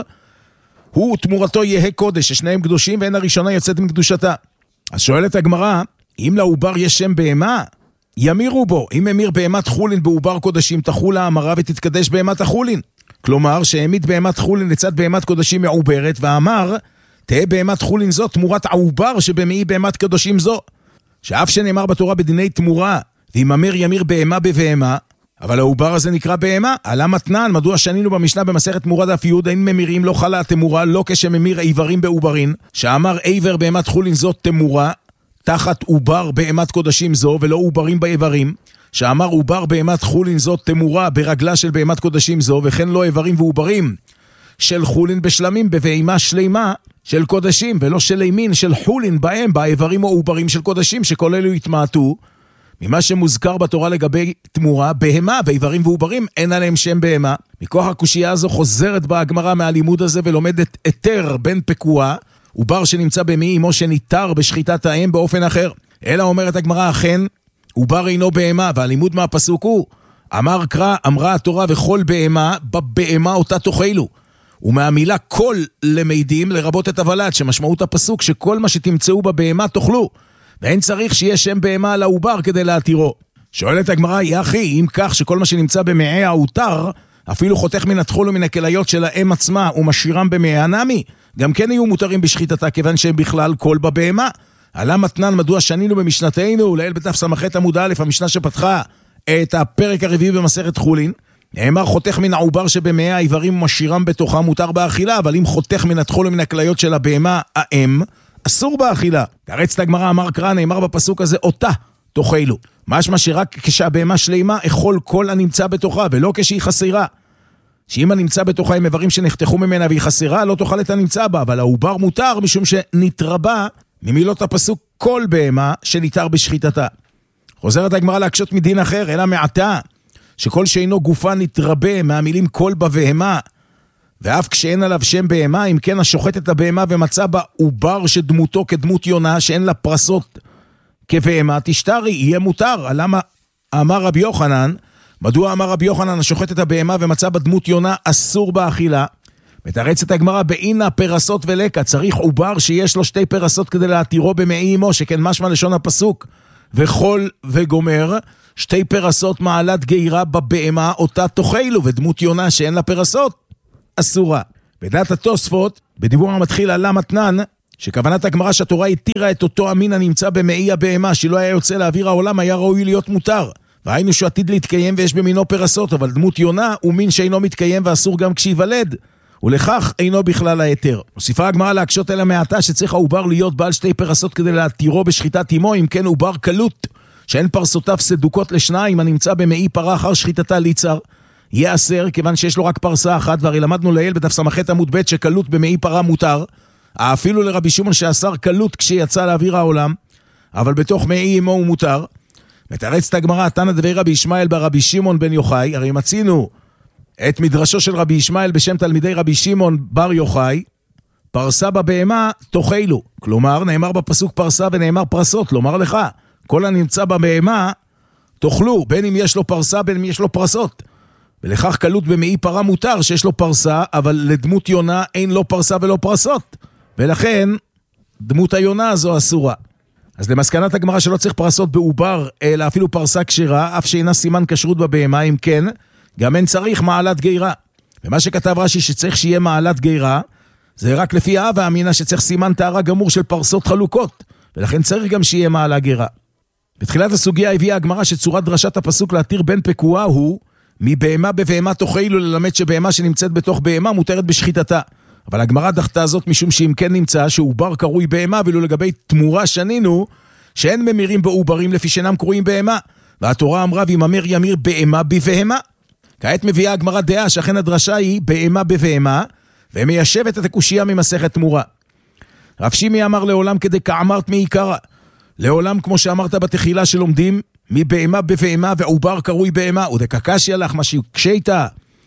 Speaker 1: הוא תמורתו יהיה קודש, ששניהם קדושים ואין הראשונה יוצאת מקדושתה. אז שואלת הגמרא, אם לעובר יש שם בהמה, ימירו בו. אם המיר בהמת חולין בעובר קודשים, תחול האמרה ותתקדש בהמת החולין. כלומר, שהעמיד בהמת חולין לצד בהמת קודשים מעוברת, ואמר, תהיה בהמת חולין זו תמורת העובר שבמעי בהמת קדושים זו. שאף שנאמר בתורה בדיני תמורה, ואם אמר ימיר בהמה בבהמה, אבל העובר הזה נקרא בהמה. עלה מתנן, מדוע שנינו במשנה במסכת תמורה דף י' אין ממירים לא חלה תמורה, לא כשממיר איברים בעוברין, שאמר עבר בהמת חולין זו תמורה, תחת עובר בהמת קודשים זו, ולא עוברים באיברים, שאמר עובר בהמת חולין זו תמורה ברגלה של בהמת קודשים זו, וכן לא איברים ועוברים של חולין בשלמים בבהמה שלימה של קודשים, ולא של ימין של חולין בהם, באיברים או עוברים של קודשים, שכל אלו יתמעטו. ממה שמוזכר בתורה לגבי תמורה, בהמה ואיברים ועוברים אין עליהם שם בהמה. מכוח הקושייה הזו חוזרת בהגמרא מהלימוד הזה ולומדת היתר בן פקועה, עובר שנמצא במעי אמו שניתר בשחיטת האם באופן אחר. אלא אומרת הגמרא, אכן עובר אינו בהמה, והלימוד מהפסוק הוא, אמר קרא, אמרה התורה וכל בהמה, בבהמה אותה תאכלו. ומהמילה כל למדים לרבות את הוולד, שמשמעות הפסוק שכל מה שתמצאו בבהמה תאכלו. ואין צריך שיהיה שם בהמה על העובר כדי להתירו. שואלת הגמרא, יחי, אם כך שכל מה שנמצא במעי העוטר, אפילו חותך מן התחול ומן הכליות של האם עצמה ומשאירם במעי הנמי, גם כן יהיו מותרים בשחיטתה, כיוון שהם בכלל כל בבהמה. עלה מתנן, מדוע שנינו במשנתנו, לעיל בתף סמכת עמוד א', המשנה שפתחה את הפרק הרביעי במסכת חולין, נאמר חותך מן העובר שבמעי האיברים ומשאירם בתוכה מותר באכילה, אבל אם חותך מן התחול ומן הכליות של הבהמה האם, אסור באכילה. תרץ את הגמרא, אמר קרא, נאמר בפסוק הזה, אותה תאכלו. משמע שרק כשהבהמה שלימה, אכול כל הנמצא בתוכה, ולא כשהיא חסרה. שאם הנמצא בתוכה עם איברים שנחתכו ממנה והיא חסרה, לא תאכל את הנמצא בה, אבל העובר מותר משום שנתרבה ממילות הפסוק כל בהמה שניתר בשחיטתה. חוזרת הגמרא להקשות מדין אחר, אלא מעתה, שכל שאינו גופה נתרבה מהמילים כל בבהמה, ואף כשאין עליו שם בהמה, אם כן השוחט את הבהמה ומצא בה עובר שדמותו כדמות יונה, שאין לה פרסות כבהמה, תשתרי, יהיה מותר. למה אמר רבי יוחנן, מדוע אמר רבי יוחנן השוחט את הבהמה ומצא בה דמות יונה אסור באכילה? מתרצת הגמרא, באינה פרסות ולקה, צריך עובר שיש לו שתי פרסות כדי להתירו במעי אמו, שכן משמע לשון הפסוק, וחול וגומר, 2 פרסות מעלת גירה בבהמה, אותה תאכלו, ודמות יונה שאין לה פרסות, אסורה. בדעת התוספות, בדיבור המתחיל על למתנן, שכוונת הגמרא שהתורה התירה את אותו המין הנמצא במעי הבהמה, שלא היה יוצא לאוויר העולם, היה ראוי להיות מותר. והיינו שהוא עתיד להתקיים ויש במינו פרסות, אבל דמות יונה הוא מין שאינו מתקיים ואסור גם כשיוולד, ולכך אינו בכלל היתר. מוסיפה הגמרא להקשות אלה מעתה שצריך העובר להיות בעל 2 פרסות כדי להתירו בשחיטת אמו, אם כן עובר קלות, שאין פרסותיו סדוקות לשניים, הנמצא במעי פרה אחר שחיטתה ליצר, יהיה אסר, כיוון שיש לו רק פרסה אחת, והרי למדנו לעיל בדף סמכת עמוד ב' שקלות במעי פרה מותר, אפילו לרבי שמעון שאסר קלות כשיצא לאוויר העולם, אבל בתוך מעי אמו הוא מותר. מתרצת הגמרא, תנא דבי רבי ישמעאל ברבי שמעון בן יוחאי, הרי מצינו את מדרשו של רבי ישמעאל בשם תלמידי רבי שמעון בר יוחאי, פרסה בבהמה תאכלו, כלומר נאמר בפסוק פרסה ונאמר פרסות, לומר לך, כל הנמצא בבהמה תאכלו, בין אם יש לו פרסה בין אם יש לו פרסות, ולכך קלות במעי פרה מותר שיש לו פרסה, אבל לדמות יונה אין לו פרסה ולא פרסות, ולכן דמות היונה הזו אסורה. אז למסקנת הגמרא שלא צריך פרסות בעובר, אלא אפילו פרסה כשרה, אף שאינה סימן כשרות בבהמה, אם כן, גם אין צריך מעלת גירה. ומה שכתב רש"י שצריך שיהיה מעלת גירה, זה רק לפי ההווה אמינה שצריך סימן טהרה גמור של פרסות חלוקות, ולכן צריך גם שיהיה מעלה גירה. בתחילת הסוגיה הביאה הגמרא שצורת דרשת הפסוק להתיר בין פקועה הוא, מבהמה בבהמה תאכלו, ללמד שבהמה שנמצאת בתוך בהמה מותרת בשחיטתה. אבל הגמרא דחתה זאת משום שאם כן נמצא שעובר קרוי בהמה, ואילו לגבי תמורה שנינו שאין ממירים בעוברים לפי שאינם קרויים בהמה, והתורה אמרה ויממר ימיר בהמה בבהמה. כעת מביאה הגמרא דעה שאכן הדרשה היא בהמה בבהמה, ומיישבת את הקושיה ממסכת תמורה. רב שימי אמר לעולם כדי כאמרת מעיקרא, לעולם כמו שאמרת בתחילה שלומדים מבהמה בבהמה ועובר קרוי בהמה, ודקקשיא לך מה שקשית,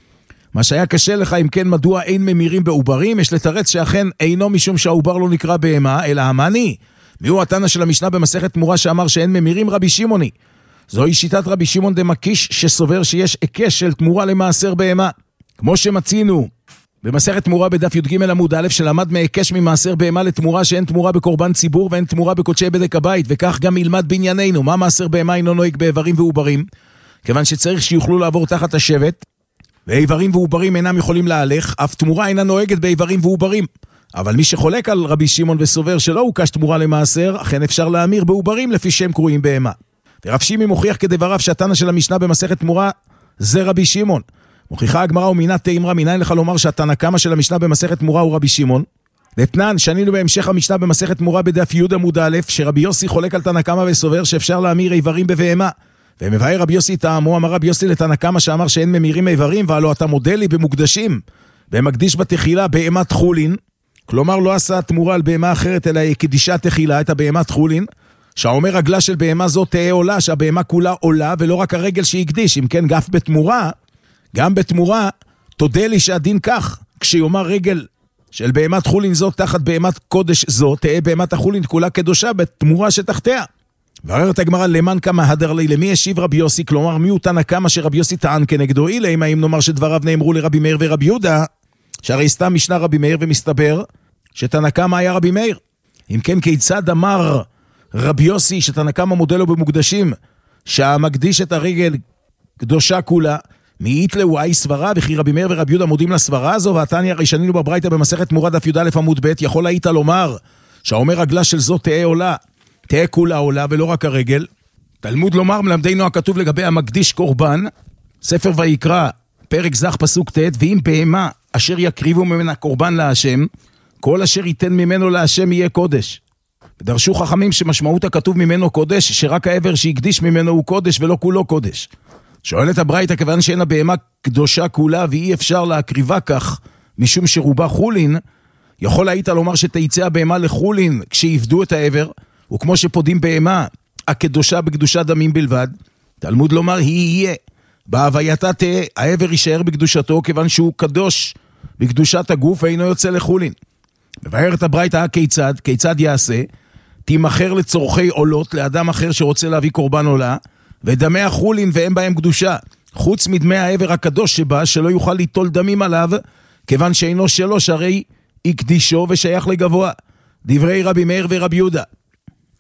Speaker 1: מה שהיה קשה לך אם כן מדוע אין ממירים בעוברים, יש לתרץ שאכן אינו משום שהעובר לא נקרא בהמה, אלא המני. מיהו התנא של המשנה במסכת תמורה שאמר שאין ממירים? רבי שמעוני. זוהי שיטת רבי שמעון דמקיש שסובר שיש היקש של תמורה למעשר בהמה. כמו שמצינו במסכת תמורה בדף י"ג עמוד א' שלמד מהיקש ממעשר בהמה לתמורה שאין תמורה בקורבן ציבור ואין תמורה בקודשי בדק הבית, וכך גם ילמד בענייננו מה מעשר בהמה אינו נוהג באיברים ועוברים, כיוון שצריך שיוכלו לעבור תחת השבט, ואיברים ועוברים אינם יכולים להלך, אף תמורה אינה נוהגת באיברים ועוברים. אבל מי שחולק על רבי שמעון וסובר שלא הוקש תמורה למעשר, אכן אפשר להמיר בעוברים לפי שם קרויים בהמה. ורב שימי מוכיח כדבריו שהתנא של המשנה במסכת תמורה זה רבי שמעון. מוכיחה הגמרא ומינה תאמרה, מניין לך לומר שהתנא קמא של המשנה במסכת תמורה הוא רבי שמעון. לתנן, שנינו בהמשך המשנה במסכת תמורה בדף י' עמוד א', שרבי יוסי חולק על תנא קמא וסובר שאפשר להמיר איברים בבהמה. ומבאר רבי יוסי טעמו, אמר רבי יוסי לתנא קמא שאמר שאין ממירים איברים, והלא אתה מודה לי במוקדשים, ומקדיש בתחילה בהמת חולין, כלומר לא עשה תמורה על בהמה אחרת, אלא קדישה תחילה את הבהמת חולין, שאומר רגלה של בהמה זו תהיה עולה, שהבהמה כולה עולה, ולא רק הרגל שהקדיש, אם כן גף בתמורה, גם בתמורה, תודה לי שהדין כך, כשיאמר רגל של בהמת חולין זו תחת בהמת קודש זו, תהיה בהמת החולין כולה קדושה בתמורה שתחתיה. ועררת הגמרא למען כמה הדר לי, למי השיב רבי יוסי, כלומר מי הוא תנא קמא שרבי יוסי טען כנגדו, אילה אם נאמר שדבריו נאמרו לרבי מאיר ורבי יהודה, שהרי סתם משנה רבי מאיר ומסתבר שתנא קמא היה רבי מאיר. אם כן כיצד אמר רבי יוסי שתנא קמא מודה לו במוקדשים, שהמקדיש את הרגל קדושה כולה, מאית לוואי סברה, וכי רבי מאיר ורבי יהודה מודים לסברה הזו, והתניא הרי שנינו בברייתא במסכת תמורה דף י"א עמוד ב', יכול היית לומר שהאומר רגלה של זו תהיה עולה, תהיה כולה עולה ולא רק הרגל. תלמוד לומר מלמדנו הכתוב לגבי המקדיש קורבן, ספר ויקרא פרק זך פסוק ט', ואם בהמה אשר יקריבו ממנה קורבן להשם, כל אשר ייתן ממנו להשם יהיה קודש. ודרשו חכמים שמשמעות הכתוב ממנו קודש, שרק העבר שהקדיש ממנו הוא קודש ולא כולו קודש. שואלת הברייתא, כיוון שאין הבהמה קדושה כולה ואי אפשר להקריבה כך משום שרובה חולין, יכול היית לומר שתיצא הבהמה לחולין כשיפדו את העבר, וכמו שפודים בהמה הקדושה בקדושת דמים בלבד, תלמוד לומר היא יהיה בהווייתה תהיה, העבר יישאר בקדושתו כיוון שהוא קדוש בקדושת הגוף ואינו יוצא לחולין. מבארת הברייתא כיצד יעשה? תימכר לצורכי עולות לאדם אחר שרוצה להביא קורבן עולה, ודמי החולין והם בהם קדושה, חוץ מדמי העבר הקדוש שבה, שלא יוכל ליטול דמים עליו, כיוון שאינו שלו, שהרי יקדישו ושייך לגבוה. דברי רבי מאיר ורבי יהודה.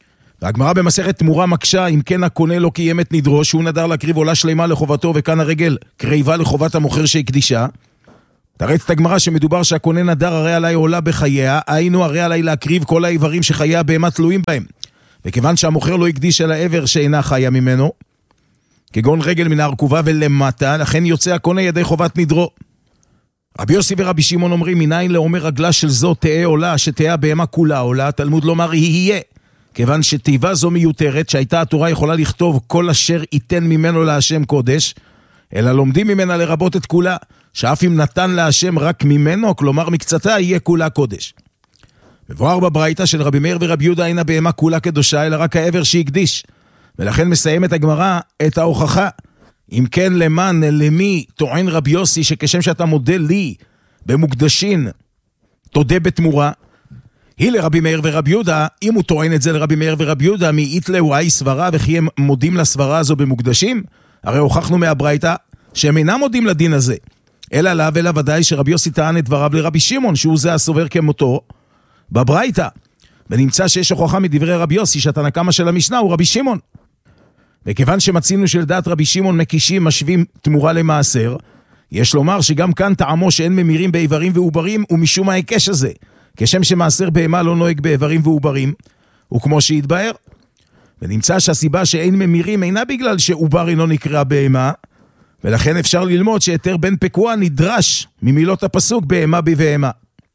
Speaker 1: והגמרא במסכת תמורה מקשה, אם כן הקונה לא קיים את נדרו, שהוא נדר להקריב עולה שלמה לחובתו, וכאן הרגל קריבה לחובת המוכר שהקדישה. תרץ את הגמרא שמדובר שהקונה נדר הרי עליי עולה בחייה, היינו הרי עליי להקריב כל האיברים שחיי הבהמה תלויים בהם. וכיוון שהמוכר לא הקדיש אל העבר שאינה חיה ממנו, כגון רגל מן הרכובה ולמטה, לכן יוצא הקונה ידי חובת נדרו. רבי יוסי ורבי שמעון אומרים, מניין לאומר רגלה של זו תהה עולה, שתהה הבהמה כולה עולה, תלמוד לומר יהיה. כיוון שתיבה זו מיותרת, שהייתה התורה יכולה לכתוב כל אשר ייתן ממנו להשם קודש, אלא לומדים ממנה לרבות את כולה, שאף אם נתן להשם רק ממנו, כלומר מקצתה, יהיה כולה קודש. מבואר בברייתא של רבי מאיר ורבי יהודה אין הבהמה כולה קדושה, אלא רק העבר שהקדיש. ולכן מסיימת הגמרא את ההוכחה. אם כן למען, למי טוען רבי יוסי, שכשם שאתה מודה לי במוקדשין, תודה בתמורה, היא לרבי מאיר ורבי יהודה, אם הוא טוען את זה לרבי מאיר ורבי יהודה, מאית להואי סברה, וכי הם מודים לסברה הזו במוקדשים, הרי הוכחנו מהברייתא שהם אינם מודים לדין הזה. אלא לה ולא ודאי שרבי יוסי טען את דבריו לרבי שמעון, שהוא זה הסובר כמותו בברייתא. ונמצא שיש הוכחה מדברי רבי יוסי, שהתנא קמא של המשנה הוא רבי שמעון. וכיוון שמצינו שלדעת רבי שמעון מקישים משווים תמורה למעשר, יש לומר שגם כאן טעמו שאין ממירים באיברים ועוברים, ומשום ההיקש הזה. כשם שמעשר בהמה לא נוהג באיברים ועוברים, וכמו שהתבאר. ונמצא שהסיבה שאין ממירים אינה בגלל שעובר אינו נקרא בהמה, ולכן אפשר ללמוד שהיתר בן פקוע נדרש ממילות הפסוק בהמה בבהמה.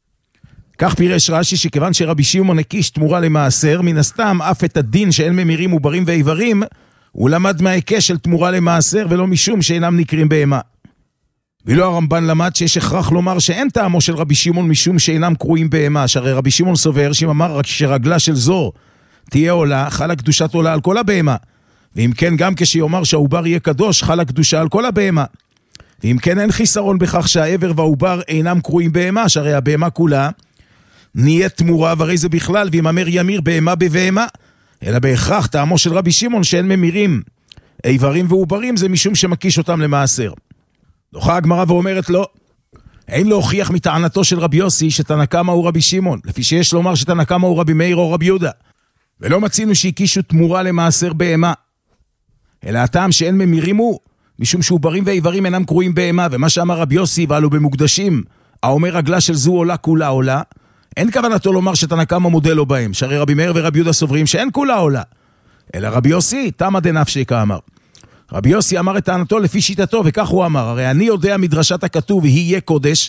Speaker 1: כך פירש רש"י שכיוון שרבי שמעון הקיש תמורה למעשר, מן הסתם אף את הדין שאין ממירים עוברים ואיברים, הוא למד מההיקש של תמורה למעשר ולא משום שאינם נקרים בהמה. ואילו הרמב"ן למד שיש הכרח לומר שאין טעמו של רבי שמעון משום שאינם קרויים בהמה, שהרי רבי שמעון סובר שאם אמר רק שרגלה של זו תהיה עולה, חלה קדושת עולה על כל הבהמה. ואם כן גם כשיאמר שהעובר יהיה קדוש, חלה קדושה על כל הבהמה. ואם כן אין חיסרון בכך שהעבר והעובר אינם קרויים בהמה, שהרי הבהמה כולה נהיה תמורה, והרי זה בכלל, ואם אמר ימיר בהמה בבהמה, אלא בהכרח טעמו של רבי שמעון שאין ממירים איברים ועוברים, זה משום שמקיש אותם למעשר. דוחה הגמרא ואומרת לא, אין להוכיח מטענתו של רבי יוסי שתנא קמא הוא רבי שמעון, לפי שיש לומר שתנא קמא הוא רבי מאיר או רבי יהודה, ולא מצינו שהקישו תמורה למעשר בהמה, אלא הטעם שאין ממירים הוא, משום שעוברים ואיברים אינם קרויים בהמה, ומה שאמר רבי יוסי ועלו במוקדשים, האומר רגלה של זו עולה כולה עולה, אין כוונתו לומר שתנא קמא מודה לו בהם, שהרי רבי מאיר ורבי יהודה סוברים שאין כולה עולה, אלא רבי יוסי תמא דנפשי כאמר. רבי יוסי אמר את טענתו לפי שיטתו, וכך הוא אמר, הרי אני יודע מדרשת הכתוב, יהיה קודש,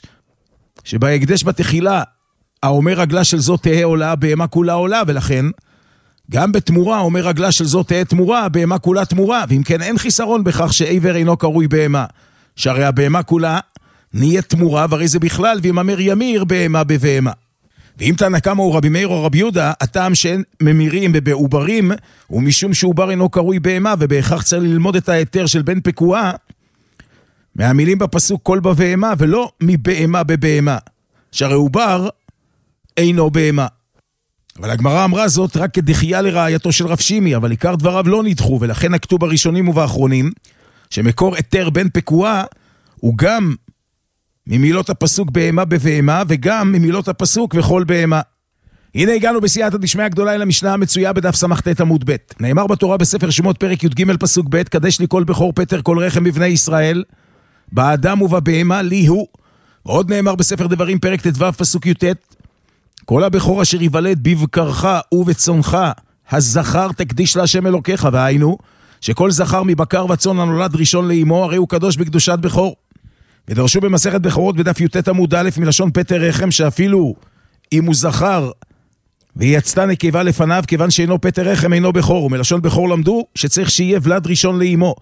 Speaker 1: שבהקדש בתחילה, האומר רגלה של זו תהה עולה, בהמה כולה עולה, ולכן, גם בתמורה, האומר רגלה של זו תהה תמורה, בהמה כולה תמורה, ואם כן אין חיסרון בכך שעבר אינו קרוי בהמה, שהרי הבהמה כולה נהיה תמורה, והרי זה בכלל, ואם אמר ימיר בהמה בבהמה. ואם תנא קמא הוא רבי מאיר או רבי יהודה, הטעם שאין ממירים ובעוברים, ומשום שעובר אינו קרוי בהמה, ובהכרח צריך ללמוד את ההיתר של בן פקועה, מהמילים בפסוק כל בבהמה, ולא מבהמה בבהמה, שהרי עובר אינו בהמה. אבל הגמרא אמרה זאת רק כדחייה לראייתו של רב שימי, אבל עיקר דבריו לא נדחו, ולכן נקטו בראשונים ובאחרונים, שמקור היתר בן פקועה, הוא גם ממילות הפסוק בהמה בבהמה, וגם ממילות הפסוק וכל בהמה. הנה הגענו בסייעתא דשמיא הגדולה אל המשנה המצויה בדף סמ"ט עמוד ב'. נאמר בתורה בספר שמות פרק י"ג פסוק ב', קדש לי כל בכור פטר כל רחם בבני ישראל, באדם ובבהמה לי הוא. ועוד נאמר בספר דברים פרק ט"ו פסוק י"ט, כל הבכור אשר ייוולד בבקרך ובצונך הזכר תקדיש להשם אלוקיך, והיינו שכל זכר מבקר וצאן הנולד ראשון לאמו, הרי הוא קדוש בקדושת בכור. ודרשו במסכת בכורות בדף י"ט עמוד א' מלשון פטר רחם, שאפילו אם הוא זכר ויצתה נקבה לפניו, כיוון שאינו פטר רחם אינו בכור, ומלשון בכור למדו שצריך שיהיה ולד ראשון לאמו,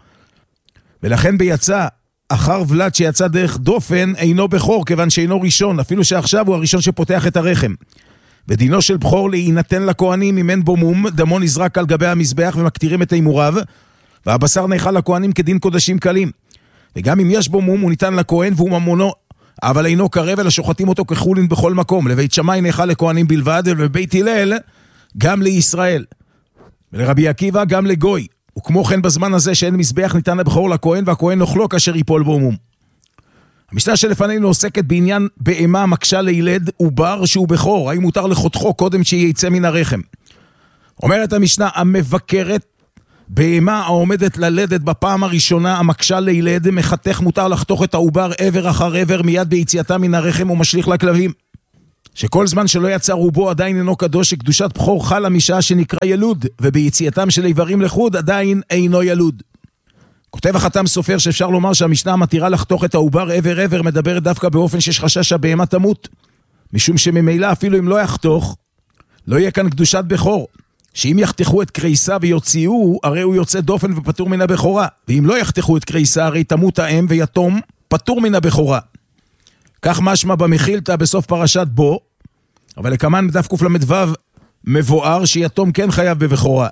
Speaker 1: ולכן ביצא אחר ולד שיצא דרך דופן אינו בכור, כיוון שאינו ראשון, אפילו שעכשיו הוא הראשון שפותח את הרחם. ודינו של בכור להינתן לכהנים, אם אין בו מום, דמו נזרק על גבי המזבח ומקטירים את אימוריו, והבשר נאכל לכהנים כדין קודשים קלים. וגם אם יש בו מום הוא ניתן לכהן והוא ממונו, אבל אינו קרב, אלא שוחטים אותו כחולין בכל מקום. לבית שמאי נאכל לכהנים בלבד, ולבית הלל גם לישראל, ולרבי עקיבא גם לגוי. וכמו כן בזמן הזה שאין מזבח ניתן לבכור לכהן, והכהן אוכלו כאשר ייפול בו מום. המשנה שלפנינו עוסקת בעניין בהמה מקשה לילד עובר שהוא בכור, האם מותר לחותכו קודם שיצא מן הרחם. אומרת המשנה, המבקרת בהמה העומדת ללדת בפעם הראשונה, המקשה לילד, מחתך מותר לחתוך את העובר עבר אחר עבר מיד ביציאתה מן הרחם ומשליך לכלבים. שכל זמן שלא יצא רובו עדיין אינו קדוש, שקדושת בחור חלה משעה שנקרא ילוד, וביציאתם של איברים לחוד עדיין אינו ילוד. כותב החתם סופר שאפשר לומר שהמשנה המתירה לחתוך את העובר עבר עבר מדברת דווקא באופן שיש חשש שהבהמה תמות, משום שממילא אפילו אם לא יחתוך, לא יהיה כאן קדושת בחור, שאם יחתכו את קריסה ויוציאו, הרי הוא יוצא דופן ופטור מן הבכורה, ואם לא יחתכו את קריסה, הרי תמות האם ויתום פטור מן הבכורה. כך משמע במחילתא בסוף פרשת בו, אבל לכמן בדף קל"ו מבואר שיתום כן חייב בבכורה.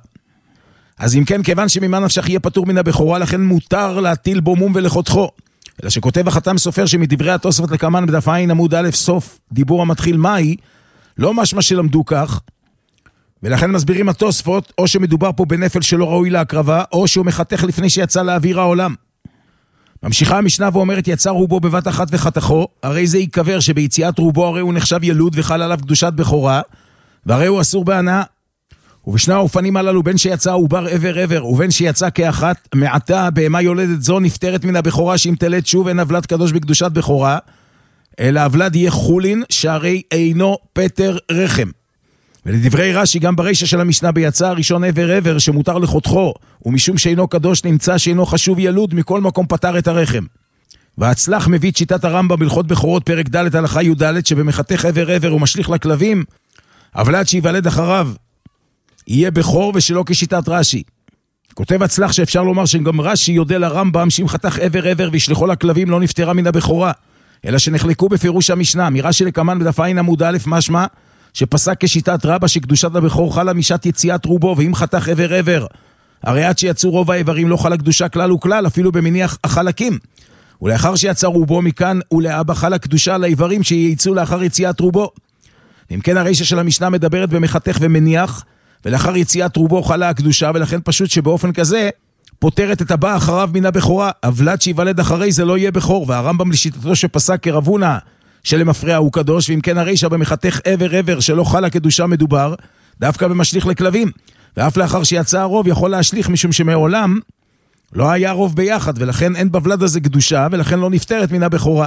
Speaker 1: אז אם כן, כיוון שממה נפשך יהיה פטור מן הבכורה, לכן מותר להטיל בו מום ולחותכו. אלא שכותב החתם סופר שמדברי התוספות לכמן בדף עין עמוד א' סוף דיבור המתחיל מהי, לא משמע שלמדו כך, ולכן מסבירים התוספות, או שמדובר פה בנפל שלא ראוי להקרבה, או שהוא מחתך לפני שיצא לאוויר העולם. ממשיכה המשנה ואומרת, יצא רובו בבת אחת וחתכו, הרי זה יקבר שביציאת רובו הרי הוא נחשב ילוד וחל עליו קדושת בכורה, והרי הוא אסור בהנאה. ובשני האופנים הללו, בין שיצא עובר עבר עבר, ובין שיצא כאחת, מעתה בהמה יולדת זו נפטרת מן הבכורה, שאם תלד שוב אין הבלד קדוש בקדושת בכורה, אלא הבלד יהיה חולין, שהרי אינו פטר רחם. ולדברי רש"י, גם ברישא של המשנה ביצא הראשון עבר עבר שמותר לחותכו, ומשום שאינו קדוש נמצא שאינו חשוב ילוד, מכל מקום פטר את הרחם. והצלח מביא את שיטת הרמב"ם בהלכות בכורות פרק ד' הלכה י"ד, שבמחתך עבר עבר ומשליך לכלבים, הבלד שיוולד אחריו יהיה בכור ושלא כשיטת רש"י. כותב הצלח שאפשר לומר שגם רש"י יודע לרמב"ם שאם חתך עבר עבר וישלחו לכלבים לא נפטרה מן הבכורה, אלא שנחלקו בפירוש המשנה. מרש"י לכמן בדף עין עמוד א' משמע שפסק כשיטת רבא שקדושת הבכור חלה משעת יציאת רובו, ואם חתך עבר עבר הרי עד שיצאו רוב האיברים לא חלה קדושה כלל וכלל, אפילו במניח החלקים, ולאחר שיצא רובו מכאן ולאבא חלה קדושה על האיברים שייצאו לאחר יציאת רובו. אם כן, הרישא של המשנה מדברת במחתך ומניח, ולאחר יציאת רובו חלה הקדושה, ולכן פשוט שבאופן כזה פותרת את הבא אחריו מן הבכורה. הבלד שיוולד אחרי זה לא יהיה בכור, והרמב"ם לשיטתו שפסק כרבונה שלמפרע הוא קדוש, ואם כן הרישא במחתך עבר עבר שלא חלה קדושה מדובר דווקא במשליך לכלבים, ואף לאחר שיצא הרוב יכול להשליך, משום שמעולם לא היה רוב ביחד, ולכן אין בבלד הזה קדושה, ולכן לא נפטרת מן הבכורה.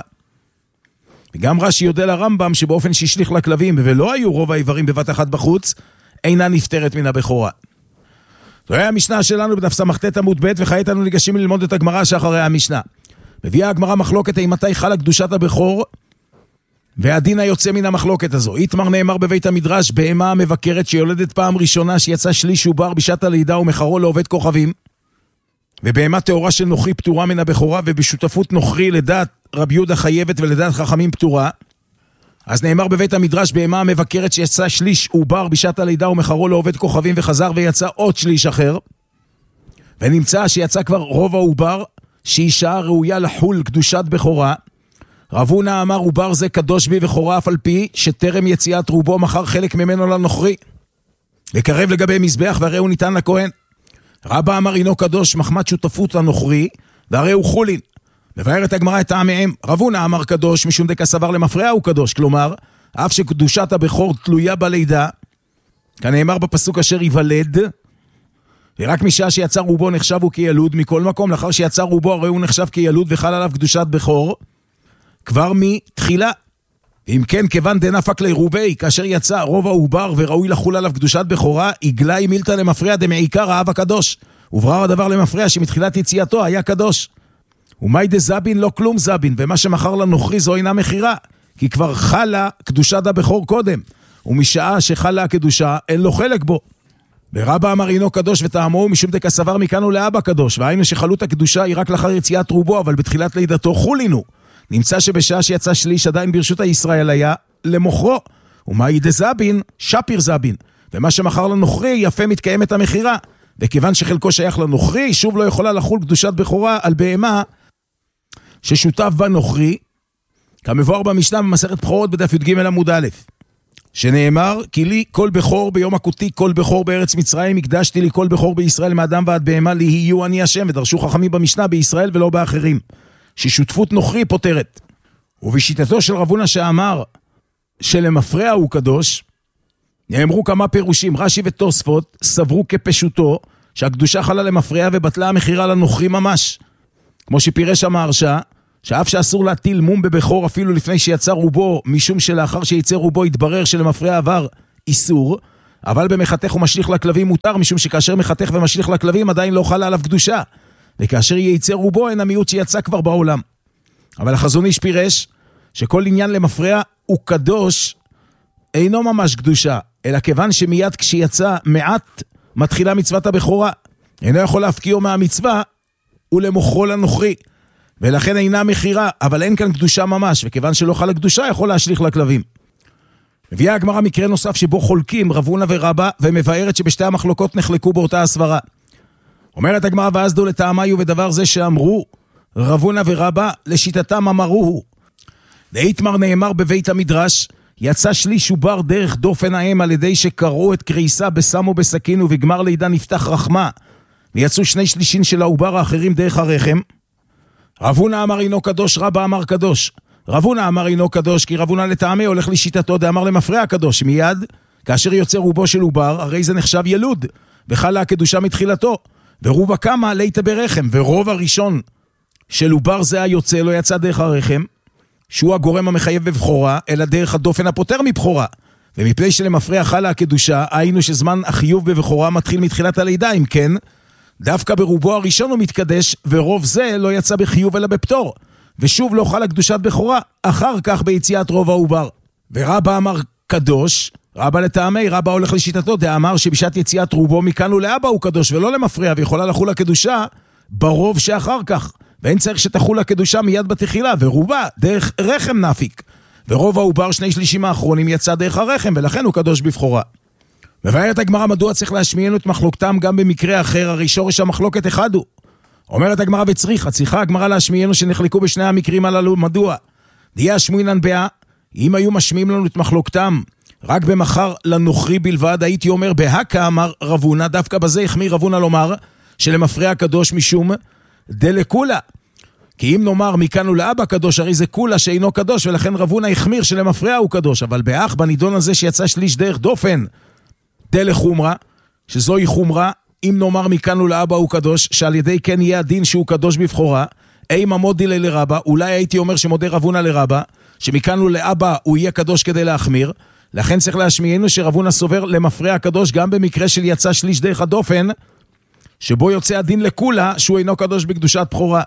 Speaker 1: וגם רש"י יודע לרמב"ם שבאופן שהשליך לכלבים ולא היו רוב האיברים בבת אחת בחוץ, אינה נפטרת מן הבכורה. זו היה המשנה שלנו בדף סמ"ט עמוד ב', וכעת אנו ניגשים ללמוד את הגמרא שאחרי המשנה. מביאה הגמרא מחלוקת מתי חלה קדושת הבכור, והדין היוצא מן המחלוקת הזו. איתמר נאמר בבית המדרש, בהמה המבקרת שיולדת פעם ראשונה שיצא שליש עובר בשעת הלידה ומחרו לעובד כוכבים, ובהמה טהורה של נוכרי פטורה מן הבכורה, ובשותפות נוכרי לדעת רבי יהודה חייבת ולדעת חכמים פטורה. אז נאמר בבית המדרש, בהמה המבקרת שיצא שליש עובר בשעת הלידה ומחרו לעובד כוכבים, וחזר ויצא עוד שליש אחר, ונמצא שיצא כבר רוב העובר שהיא שעה ראויה לחול קדושת בכורה. רב הונא אמר, עובר זה קדוש בי בכורה, אף על פי שטרם יציאת רובו מחר חלק ממנו לנוכרי, לקרב לגבי מזבח, והרי הוא ניתן לכהן. רבא אמר, אינו קדוש מחמת שותפות לנוכרי, והרי הוא חולין. מבארת הגמרא את טעמיהם. רב הונא אמר קדוש משום דקה סבר למפרע הוא קדוש, כלומר אף שקדושת הבכור תלויה בלידה, כנאמר בפסוק אשר ייוולד, ורק משעה שיצא רובו נחשב הוא כילוד. מכל מקום לאחר שיצא רובו הרי הוא נחשב כילוד וחל עליו קדושת בכור כבר מתחילה. אם כן, כיוון דנפק לרובי, כאשר יצא רוב העובר וראוי לחול עליו קדושת בכורה, עגלה מילתא למפרע דמעיקר האב הקדוש, וברר הדבר למפרע שמתחילת יציאתו היה קדוש. ומאי דזבין לא כלום זבין, ומה שמחר לנוכרי זו אינה מחירה, כי כבר חלה קדושת הבכור קודם, ומשעה שחלה הקדושה אין לו חלק בו. ורבא אמר אינו קדוש וטעמו משום דקה סבר מכאן ולאבא קדוש, והיינו שחלות הקדושה היא רק לאחר יציאת רובו, אבל בתחילת לידתו חולינו. נמצא שבשעה שיצא שליש עדיין ברשות הישראל היה למוכרו. ומאי דזבין שפיר זבין, ומה שמחר לנוכרי יפה מתקיימת המחירה, וכיוון שחלקו שייך לנוכרי שוב לא יכולה לחול קדושת בכורה על בהמה ששותף בה נוכרי, כמבואר במשנה במסכת בכורות בדף י"ג עמוד א', שנאמר, כי לי כל בכור ביום הכותי כל בכור בארץ מצרים, הקדשתי לי כל בכור בישראל מאדם ועד בהמה, לי יהיו אני השם. ודרשו חכמים במשנה בישראל ולא באחרים, ששותפות נוכרי פותרת. ובשיטתו של רב הונא שאמר שלמפרע הוא קדוש, נאמרו כמה פירושים, רש"י ותוספות סברו כפשוטו, שהקדושה חלה למפרע ובטלה המחירה לנוכרי ממש. כמו שפירש המהרש"א, שאף שאסור להטיל מום בבכור אפילו לפני שיצא רובו, משום שלאחר שיצא רובו יתברר שלמפרע עבר איסור, אבל במחתך ומשליך לכלבים מותר, משום שכאשר מחתך ומשליך לכלבים עדיין לא חלה עליו קדושה, וכאשר ייצא רובו אין המיעוט שיצא כבר בעולם. אבל החזון איש פירש שכל עניין למפרע הוא קדוש, אינו ממש קדושה, אלא כיוון שמיד כשיצא מעט מתחילה מצוות הבכורה, אינו יכול להפקיעו מהמצווה ולמוכרו לנוכרי, ולכן אינה מחירה, אבל אין כאן קדושה ממש, וכיוון שלא חלה קדושה יכול להשליך לכלבים. מביאה הגמרא מקרה נוסף שבו חולקים רב הונא ורבא, ומבארת שבשתי המחלוקות נחלקו באותה הסברה. אומרת הגמרא, ואז דו לטעמיו בדבר זה שאמרו רב הונא ורבא, לשיטתם אמרוהו. דאיתמר נאמר בבית המדרש, יצא שליש עובר דרך דופן האם על ידי שקראו את קריסה בסמו בסכין ובגמר לידה נפתח רחמה, ויצאו 2/3 של העובר האחרים דרך הרחם. רב הונא אמר אינו קדוש, רבא אמר קדוש. רב הונא אמר אינו קדוש, כי רב הונא לטעמי הולך לשיטתו דאמר למפרע קדוש. מיד, כאשר יוצא רובו של עובר, הרי זה נחשב ילוד, וחלה הקדושה מתחילתו. ורובה כמה ליתה ברחם, ורוב הראשון של עובר זה היוצא לא יצא דרך הרחם, שהוא הגורם המחייב בבחורה, אלא דרך הדופן הפותר מבחורה. ומפני שלמפרע חלה הקדושה, היינו שזמן החיוב בבחורה מתחיל מתחילת הלידה, אם כן, דווקא ברובו הראשון הוא מתקדש, ורוב זה לא יצא בחיוב אלא בפטור. ושוב לא חלה קדושת בכורה, אחר כך ביציאת רוב העובר. ורבא אמר קדוש, רבא לטעמי, רבא הולך לשיטתו, דאמר שבשעת יציאת רובו מכאן ולאבא הוא קדוש, ולא למפרע, ויכולה לחול הקדושה ברוב שאחר כך. ואין צריך שתחול הקדושה מיד בתחילה, ורובה דרך רחם נפיק. ורוב העובר 2/3 האחרונים יצא דרך הרחם, ולכן הוא קדוש בבחורה. מבארת הגמרא מדוע צריך להשמיענו את מחלוקתם גם במקרה אחר, הרי שורש המחלוקת אחד הוא. אומרת הגמרא צריכה הגמרא להשמיענו שנחלקו בשני המקרים הללו, מדוע? דיה שמועינן ביה, אם היו משמיעים לנו את מחלוקתם רק במחר לנוכרי בלבד, הייתי אומר בהקה אמר רב הונא, דווקא בזה החמיר רב הונא לומר שלמפרע קדוש משום דלקולה. כי אם נאמר מכאן ולאבא קדוש, הרי זה קולה שאינו קדוש, ולכן רב הונא החמיר שלמפרע הוא קדוש. אבל באח בנידון הזה שיצא שליש דרך דופן דלחומרה, שזוהי חומרה, אם נאמר מכאן ולאבא הוא קדוש, שעל ידי כן יהיה הדין שהוא קדוש בבחורה, אימה מודילי לרבא, אולי הייתי אומר שמודה רב הונא לרבא, שמכאן ולאבא הוא יהיה קדוש כדי להחמיר, לכן צריך להשמיענו שרב הונא סובר למפרע הקדוש גם במקרה של יצא שליש דרך הדופן, שבו יוצא הדין לקולה שהוא אינו קדוש בקדושת בחורה.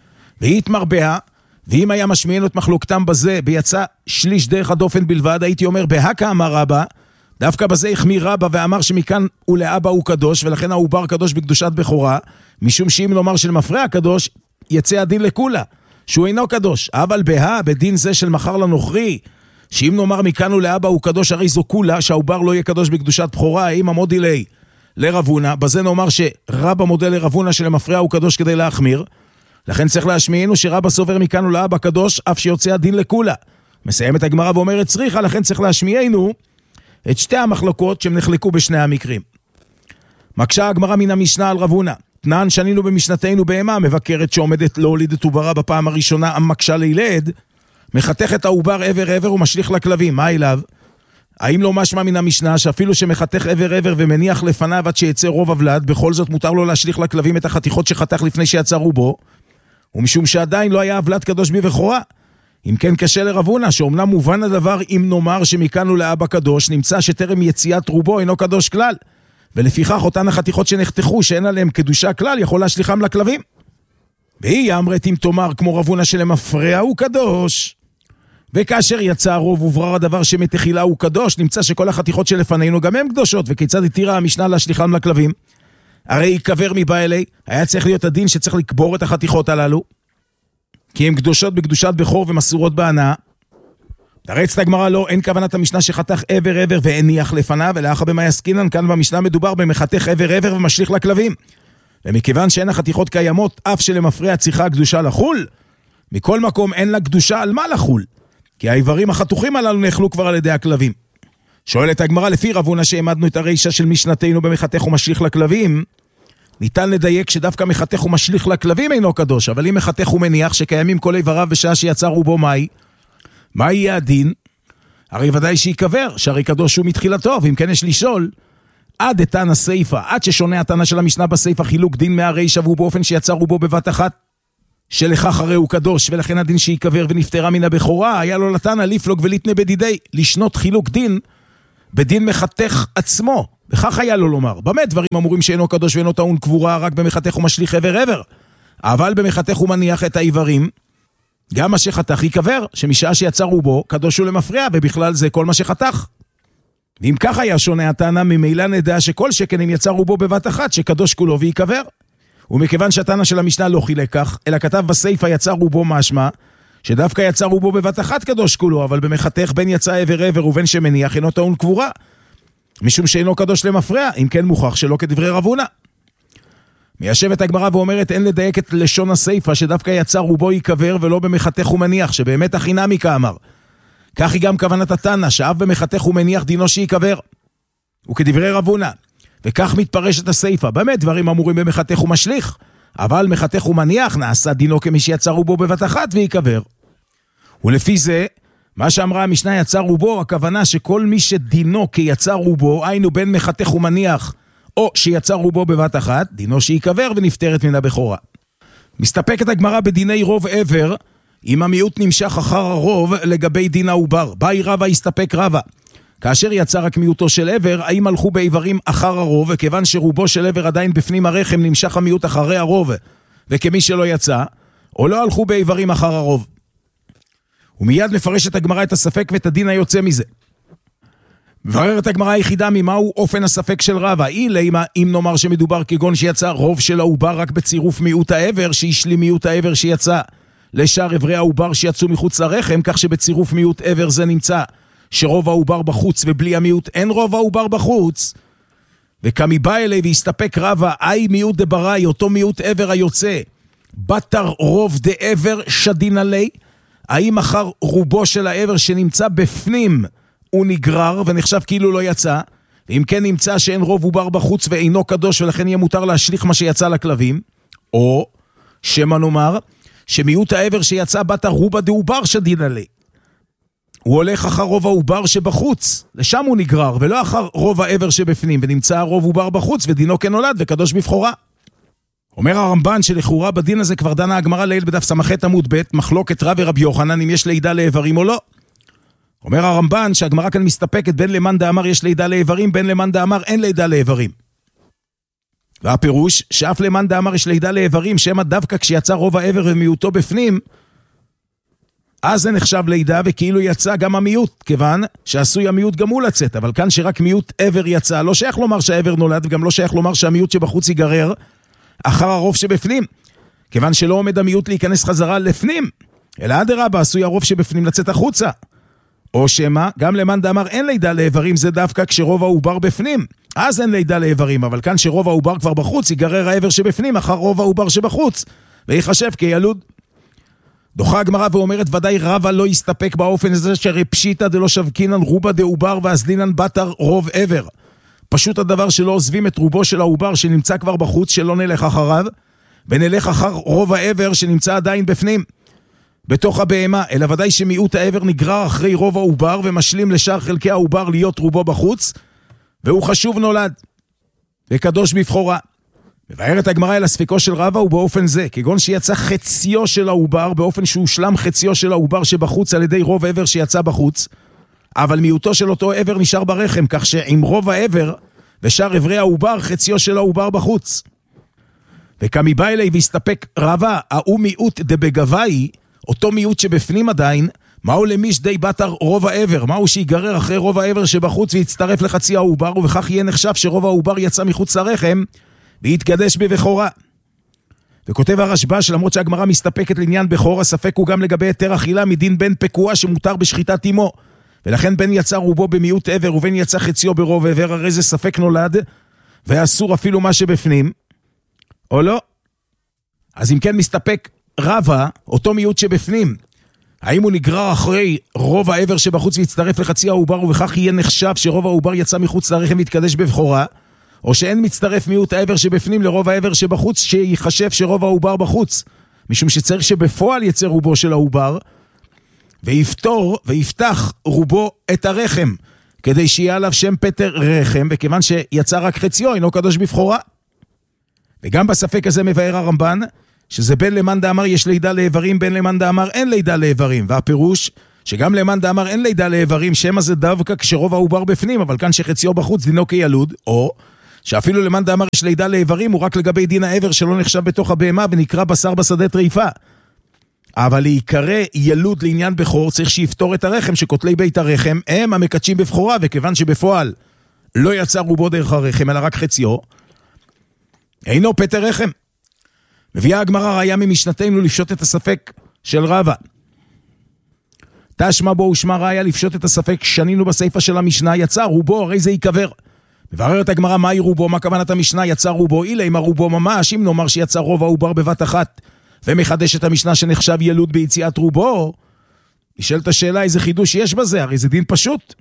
Speaker 1: והתמר בה, ואם היה משמיענו את מחלוקתם בזה, ביצא שליש דרך הדופן בלבד, הייתי אומר בהקה אמר רבא, דווקא בזה החמיר רבא ואמר שמכאן ולאבא הוא קדוש, ולכן העובר קדוש בקדושת בכורה, משום שאם נאמר שלמפרע הקדוש, יצא הדין לקולה, שהוא אינו קדוש. אבל בדין זה של מחר לנוכרי, שאם נאמר מכאן ולאבא הוא קדוש, הרי זו קולה, שהעובר לא יהיה קדוש בקדושת בכורה, אם המודי לי לרב הונא, בזה נאמר שרבא מודה לרב הונא שלמפרע הוא קדוש כדי להחמיר, לכן צריך להשמיענו שרבא סובר מכאן ולאבא קדוש, אף שיוצא הדין לקולה. מסיימת הגמרא ואומרת צריכה, לכן צריך להשמיענו את שתי המחלוקות שהם נחלקו בשני המקרים. מקשה הגמרא מן המשנה על רב הונא, תנן שנינו במשנתנו בהמה, מבקרת שעומדת להוליד את עוברה בפעם הראשונה, המקשה לילד, מחתך את העובר עבר עבר ומשליך לכלבים, מה אליו? האם לא משמע מן המשנה שאפילו שמחתך עבר עבר ומניח לפניו עד שיצא רוב הוולד, בכל זאת מותר לו להשליך לכלבים את החתיכות שחתך לפני שיצא רובו, ומשום שעדיין לא היה הוולד קדוש בבכורה? אם כן קשה לרב הונא, שאומנם מובן הדבר אם נאמר שמכאן ולאבא קדוש, נמצא שטרם יציאת רובו אינו קדוש כלל, ולפיכך אותן החתיכות שנחתכו שאין עליהם קדושה כלל, יכול להשליחם לכלבים. והיא אמרת אם תאמר כמו רב הונא שלמפרע הוא קדוש, וכאשר יצא הרוב וברר הדבר שמתחילה הוא קדוש, נמצא שכל החתיכות שלפנינו גם הן קדושות, וכיצד התירה המשנה להשליחם לכלבים? הרי יקבר מבא אלי, היה צריך להיות הדין שצריך לקבור את החתיכות הללו, כי הן קדושות בקדושת בכור ומסורות בהנאה. תרצת הגמרא לא, אין כוונת המשנה שחתך עבר עבר והניח לפניו, ולאחר במה יסקינן, כאן במשנה מדובר במחתך עבר עבר ומשליך לכלבים. ומכיוון שאין החתיכות קיימות, אף שלמפרע צריכה הקדושה לחול, מכל מקום אין לה קדושה על מה לחול, כי האיברים החתוכים הללו נאכלו כבר על ידי הכלבים. שואלת הגמרא, לפי רב הונא שהעמדנו את הרישה של משנתנו במחתך ומשליך לכלבים, ניתן לדייק שדווקא מחתך ומשליך לכלבים אינו קדוש, אבל אם מחתך ומניח שקיימים כל איבריו בשעה שיצא רובו מה יהיה הדין? הרי ודאי שיקבר, שהרי קדוש הוא מתחילתו, ואם כן יש לשאול, עד תנא סייפא, עד ששונה התנא של המשנה בסייפא חילוק דין מהרישא, והוא באופן שיצר רובו בבת אחת, שלכך הרי הוא קדוש, ולכן הדין שיקבר ונפטרה מן הבכורה, היה לו לתנא לפלוג ולתנה בדידי, לשנות חילוק דין, בדין מחתך עצמו, וכך היה לו לומר, באמת דברים אמורים שאינו קדוש ואינו טעון קבורה, רק במחתך הוא משליך עבר, אבל במחתך הוא מניח את העברים, גם מה שחתך יקבר, שמשעה שיצר רובו, קדוש הוא למפרע, ובכלל זה כל מה שחתך. ואם כך היה שונה התנא, ממילא נדע שכל שכן אם יצר רובו בבת אחת, שקדוש כולו ויקבר. ומכיוון שהתנא של המשנה לא חילק כך, אלא כתב בסייפא יצר רובו משמע, שדווקא יצר רובו בבת אחת קדוש כולו, אבל במחתך בין יצא עבר ובין שמניח אינו טעון קבורה, משום שאינו קדוש למפרע, אם כן מוכח שלא כדברי רב הונא. מיישבת הגמרא ואומרת אין לדייק את לשון הסייפא שדווקא יצר רובו יקבר ולא במחתך ומניח, שבאמת החינמי כאמר. כך היא גם כוונת התנא, שאף במחתך ומניח דינו שיקבר. וכדברי רב הונא, וכך מתפרשת הסייפא, באמת דברים אמורים במחתך ומשליך, אבל מחתך ומניח נעשה דינו כמי שיצר רובו בבת אחת ויקבר. ולפי זה, מה שאמרה המשנה יצר רובו, הכוונה שכל מי שדינו כיצר רובו, היינו בין מחתך ומניח, או שיצר רובו בבת אחת, דינו שיקבר ונפטרת מן הבכורה. מסתפקת הגמרא בדיני רוב עבר, אם המיעוט נמשך אחר הרוב לגבי דין העובר. באי רבא הסתפק רבא. כאשר יצא רק מיעוטו של עבר, האם הלכו בעברים אחר הרוב, וכיוון שרובו של עבר עדיין בפנים הרחם, נמשך המיעוט אחרי הרוב, וכמי שלא יצא, או לא הלכו בעברים אחר הרוב. ומיד מפרשת הגמרא את הספק ואת הדין היוצא מזה. מבררת הגמרא היחידה ממהו אופן הספק של רבא. אם נאמר שמדובר כגון שיצא רוב של העובר רק בצירוף מיעוט העבר, שישלים מיעוט העבר שיצא לשאר עברי העובר שיצאו מחוץ לרחם, כך שבצירוף מיעוט עבר זה נמצא שרוב העובר בחוץ ובלי המיעוט אין רוב העובר בחוץ, וכמי בא אלי והסתפק רבא, אי מיעוט דבראי, אותו מיעוט עבר היוצא, בתר רוב דעבר שדין עלי, האם אחר רובו של העבר שנמצא בפנים הוא נגרר ונחשב כאילו לא יצא, ואם כן נמצא שאין רוב עובר בחוץ ואינו קדוש ולכן יהיה מותר להשליך מה שיצא לכלבים, או שמה נאמר שמיעוט העבר שיצא בתר רובה דעובר שדין עלי, הוא הולך אחר רוב העובר שבחוץ, לשם הוא נגרר, ולא אחר רוב העבר שבפנים, ונמצא רוב עובר בחוץ, ודינו כנולד וקדוש בבחורה. אומר הרמב"ן שלכאורה בדין הזה כבר דנה הגמרא לעיל בדף סמ"ח עמוד ב', מחלוקת רב ורבי יוחנן אם יש לידה לאיברים או לא. אומר הרמב"ן שהגמרא כאן מסתפקת בין למאן דאמר יש לידה לאיברים, בין למאן דאמר אין לידה לאיברים. והפירוש שאף למאן דאמר יש לידה לאיברים, שמה דווקא כשיצא רוב העבר ומיעוטו בפנים, אז זה נחשב לידה וכאילו יצא גם המיעוט, כיוון שעשוי המיעוט גם הוא לצאת, אבל כאן שרק מיעוט עבר יצא, לא שייך לומר שהעבר נולד, וגם לא שייך לומר שהמיעוט שבחוץ ייגרר אחר הרוב שבפנים, כיוון שלא עומד המיעוט להיכנס חזרה לפנים, אלא אדרבה עשוי הרוב שבפנים לצאת החוצה. או שמה, גם למאן דאמר אין לידה לאיברים, זה דווקא כשרוב העובר בפנים, אז אין לידה לאיברים, אבל כאן שרוב העובר כבר בחוץ, ייגרר העבר שבפנים אחר רוב העובר שבחוץ, ויחשב כילוד. דוחה הגמרא ואומרת ודאי רבא לא יסתפק באופן הזה שהרי פשיטא דלא שבקינן רובה דעובר ואסדינן בתר רוב עבר. פשוט הדבר שלא עוזבים את רובו של העובר שנמצא כבר בחוץ, שלא נלך אחריו, ונלך אחר רוב העבר שנמצא עדיין בפנים, בתוך הבהמה, אלא ודאי שמיעוט העבר נגרר אחרי רוב העובר ומשלים לשאר חלקי העובר להיות רובו בחוץ, והוא חשוב נולד, וקדוש בבחורה. מבארת הגמרא אל הספקו של רבא הוא באופן זה, כגון שיצא חציו של העובר, באופן שהוא שלם חציו של העובר שבחוץ על ידי רוב העבר שיצא בחוץ, אבל מיעוטו של אותו עבר נשאר ברחם, כך שעם רוב העבר ושאר עברי העובר חציו של העובר בחוץ. וכמי בא אלי והסתפק רבא, הוא מיעוט דבגוואי, אותו מיעוט שבפנים עדיין, מהו למיש די בתר רוב העבר, מהו שיגרר אחרי רוב העבר שבחוץ ויצטרף לחצי העובר, ובכך יהיה נחשב שרוב העובר יצא מחוץ לרחם והתקדש בבכורה. וכותב הרשב"א שלמרות שהגמרא מסתפקת לעניין בכור, הספק הוא גם לגבי היתר אכילה מדין בן פקוע שמותר בשחיטת אמו, ולכן בין יצא רובו במיעוט עבר ובין יצא חציו ברוב עבר, הרי זה ספק נולד ואסור אפילו מה שבפנים, או לא? אז אם כן מסתפק רבא, אותו מיעוט שבפנים, האם הוא נגרר אחרי רוב העבר שבחוץ והצטרף לחצי העובר, ובכך יהיה נחשב שרוב העובר יצא מחוץ לרחם והתקדש בבכורה, או שאין מצטרף מיעוט העבר שבפנים לרוב העבר שבחוץ, שיחשב שרוב העובר בחוץ, משום שצריך שבפועל יצא רובו של העובר, ויפתח רובו את הרחם, כדי שיהיה עליו שם פטר רחם, וכיוון שיצא רק חציו, אינו קדוש בבחורה. וגם בספק הזה מבאר הרמב"ן, שזה בין למאן דאמר יש לידה לאיברים, בין למאן דאמר אין לידה לאיברים, והפירוש שגם למאן דאמר אין לידה לאיברים, שמה זה דווקא כשרוב העובר בפנים, אבל כאן שחציו בחוץ דינו כילוד, או שאפילו למאן דאמר יש לידה לאיברים, הוא רק לגבי דין העבר שלא נחשב בתוך הבהמה, ונקרא בשר בשדה טריפה. אבל להיקרא ילוד לעניין בכור, צריך שיפתור את הרחם, שכותלי בית הרחם הם המקדשים בבחורה, וכיוון שבפועל לא יצא רובו דרך הרחם, אלא רק חציו, אינו פטר רחם. מביאה הגמרא ראיה ממשנתנו לפשוט את הספק של רבא. תשמע בו ושמע ראיה לפשוט את הספק, שנינו בסייפה של המשנה, יצא רובו, הרי זה ייקבר. מבררת הגמרא מהי רובו, מה כוונת המשנה, יצא רובו, אילה אם הרובו ממש, אם נאמר שיצא רוב העובר בבת אחת, ומחדש את המשנה שנחשב ילוד ביציאת רובו, נשאלת השאלה איזה חידוש יש בזה, הרי זה דין פשוט.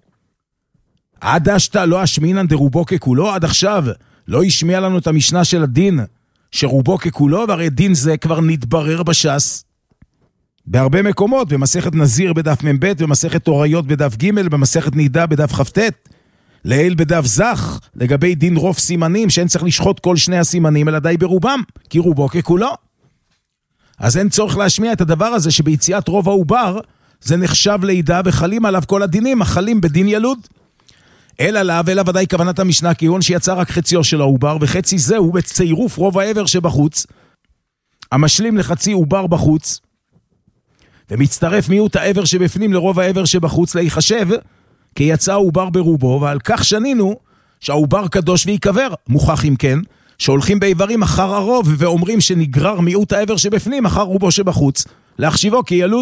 Speaker 1: עד אשתה לא אשמינן דרובו ככולו, עד עכשיו לא השמיע לנו את המשנה של הדין שרובו ככולו, והרי דין זה כבר נתברר בש"ס בהרבה מקומות, במסכת נזיר בדף מ"ב, במסכת תוריות בדף ג', במסכת נידה בדף כ"ט, לעיל בדף זך, לגבי דין רוב סימנים, שאין צריך לשחוט כל שני הסימנים, אלא די ברובם, כי רובו ככולו. אז אין צורך להשמיע את הדבר הזה, שביציאת רוב העובר, זה נחשב לידה, וחלים עליו כל הדינים, החלים בדין ילוד. אלא ודאי כוונת המשנה, כי הון שיצא רק חציו של העובר, וחצי זהו בצירוף רוב העבר שבחוץ, המשלים לחצי עובר בחוץ, ומצטרף מיעוט העבר שבפנים לרוב העבר שבחוץ, להיחשב כי יצא העובר ברובו, ועל כך שנינו שהעובר קדוש ויקבר. מוכח אם כן, שהולכים באיברים אחר הרוב, ואומרים שנגרר מיעוט העבר שבפנים אחר רובו שבחוץ, להחשיבו כילוד.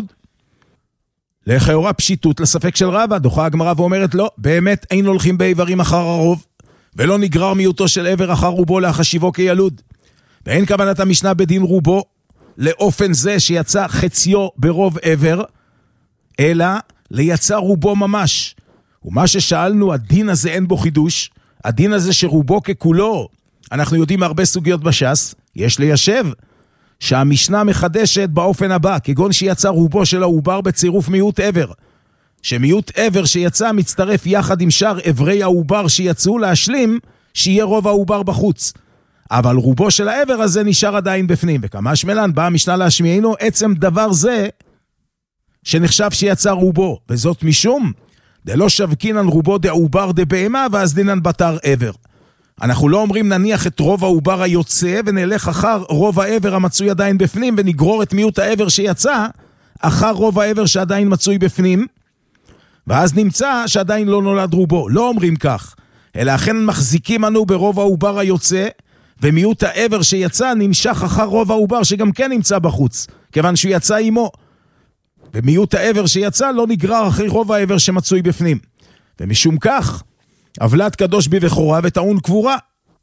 Speaker 1: לכאורה פשיטות לספק של רבא, דוחה הגמרא ואומרת לא, באמת אין הולכים באיברים אחר הרוב, ולא נגרר מיעוטו של עבר אחר רובו להחשיבו כילוד. ואין כוונת המשנה בדין רובו, לאופן זה שיצא חציו ברוב עבר, אלא ליצא רובו ממש. ומה ששאלנו, הדין הזה אין בו חידוש, הדין הזה שרובו ככולו, אנחנו יודעים הרבה סוגיות בש"ס, יש ליישב, שהמשנה מחדשת באופן הבא, כגון שיצא רובו של העובר בצירוף מיעוט עבר, שמיעוט עבר שיצא מצטרף יחד עם שאר עברי העובר שיצאו להשלים, שיהיה רוב העובר בחוץ. אבל רובו של העבר הזה נשאר עדיין בפנים, וכמה שמלן באה המשנה להשמיענו, עצם דבר זה שנחשב שיצא רובו, וזאת משום דלא שבקינן רובו דעובר דבהמה, ואז דינן בתר עבר. אנחנו לא אומרים נניח את רוב העובר היוצא, ונלך אחר רוב העבר המצוי עדיין בפנים, ונגרור את מיעוט העבר שיצא, אחר רוב העבר שעדיין מצוי בפנים, ואז נמצא שעדיין לא נולד רובו. לא אומרים כך, אלא אכן מחזיקים אנו ברוב העובר היוצא, ומיעוט העבר שיצא נמשך אחר רוב העובר שגם כן נמצא בחוץ, כיוון שהוא יצא עמו. ומיעוט העבר שיצא לא נגרר אחרי רוב העבר שמצוי בפנים. ומשום כך, עוולת קדוש בבכורה וטעון קבורה.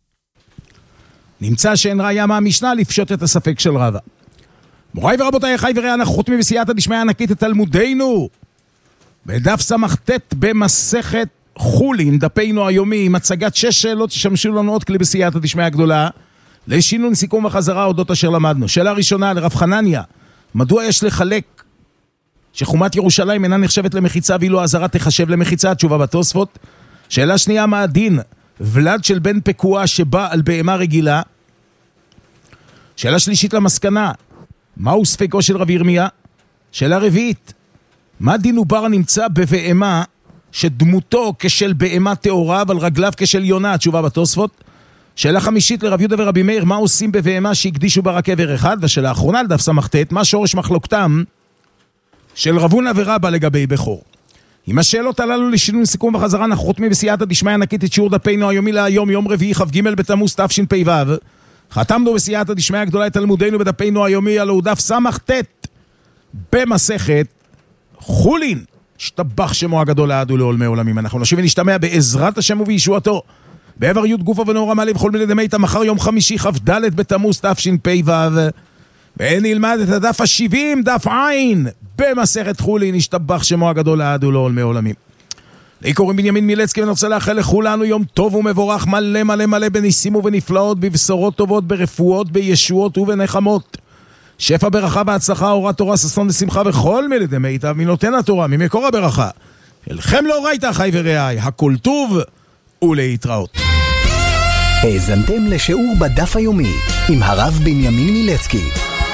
Speaker 1: נמצא שאין ראיה מהמשנה לפשוט את הספק של רבא. מוריי ורבותיי, חי וראה, אנחנו חותמים בסייעתא דשמיא ענקית את תלמודנו, בדף סמ"ט במסכת חולין, דפינו היומי, עם הצגת 6 שאלות ששמשו לנו עוד כלי בסייעתא דשמיא הגדולה, לשינון סיכום וחזרה אודות אשר למדנו. שאלה ראשונה לרב חנניה, מדוע יש לחלק שחומת ירושלים אינה נחשבת למחיצה, ואילו העזרה תחשב למחיצה? התשובה בתוספות. שאלה שנייה, מה הדין ולד של בן פקוע שבא על בהמה רגילה? שאלה שלישית למסקנה, מהו ספקו של רב ירמיה? שאלה רביעית, מה דין עובר הנמצא בבהמה שדמותו כשל בהמה טהורה אבל רגליו כשל יונה? התשובה בתוספות. שאלה חמישית לרב יהודה ורבי מאיר, מה עושים בבהמה שהקדישו בה רק עבר אחד? והשאלה האחרונה לדף סמ"ט, מה שורש מחלוקתם של רב הונא ורבא לגבי בכור? עם השאלות הללו לשינוי סיכום וחזרה, אנחנו חותמים בסייעתא דשמיא ענקית את שיעור דפינו היומי להיום, יום רביעי כ"ג בתמוז תשפ"ו. חתמנו בסייעתא דשמיא הגדולה את תלמודנו בדפינו היומי, הלוא הוא דף סמ"ט במסכת חולין. השתבח שמו הגדול לעד ולעולמי עולמים. אנחנו נשיב ונשתמע בעזרת השם ובישועתו בעבר י' גופו ונאורה מלא בכל מיני דמי מחר יום חמישי כ"ד בתמוז תשפ"ו, ונלמד את הדף ה-70, דף עין במסכת חולין. השתבח שמו הגדול לעד ולעולמי עולמים. לי קוראים בנימין מילצקי, ואני רוצה לאחל לכולנו יום טוב ומבורך, מלא מלא מלא בניסים ובנפלאות, בבשורות טובות, ברפואות, בישועות ובנחמות. שפע ברכה בהצלחה, אורת תורה, ששון ושמחה בכל מלדי מיטב מנותן התורה, ממקור הברכה. אלכם לאורייתא אחי ורעי, הכל טוב ולהתראות.
Speaker 2: האזנתם לשיעור בדף היומי עם הרב בנימין מילצקי.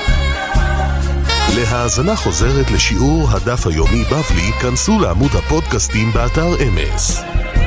Speaker 3: להאזנה חוזרת לשיעור הדף היומי בבלי, כנסו לעמוד הפודקאסטים באתר אמס.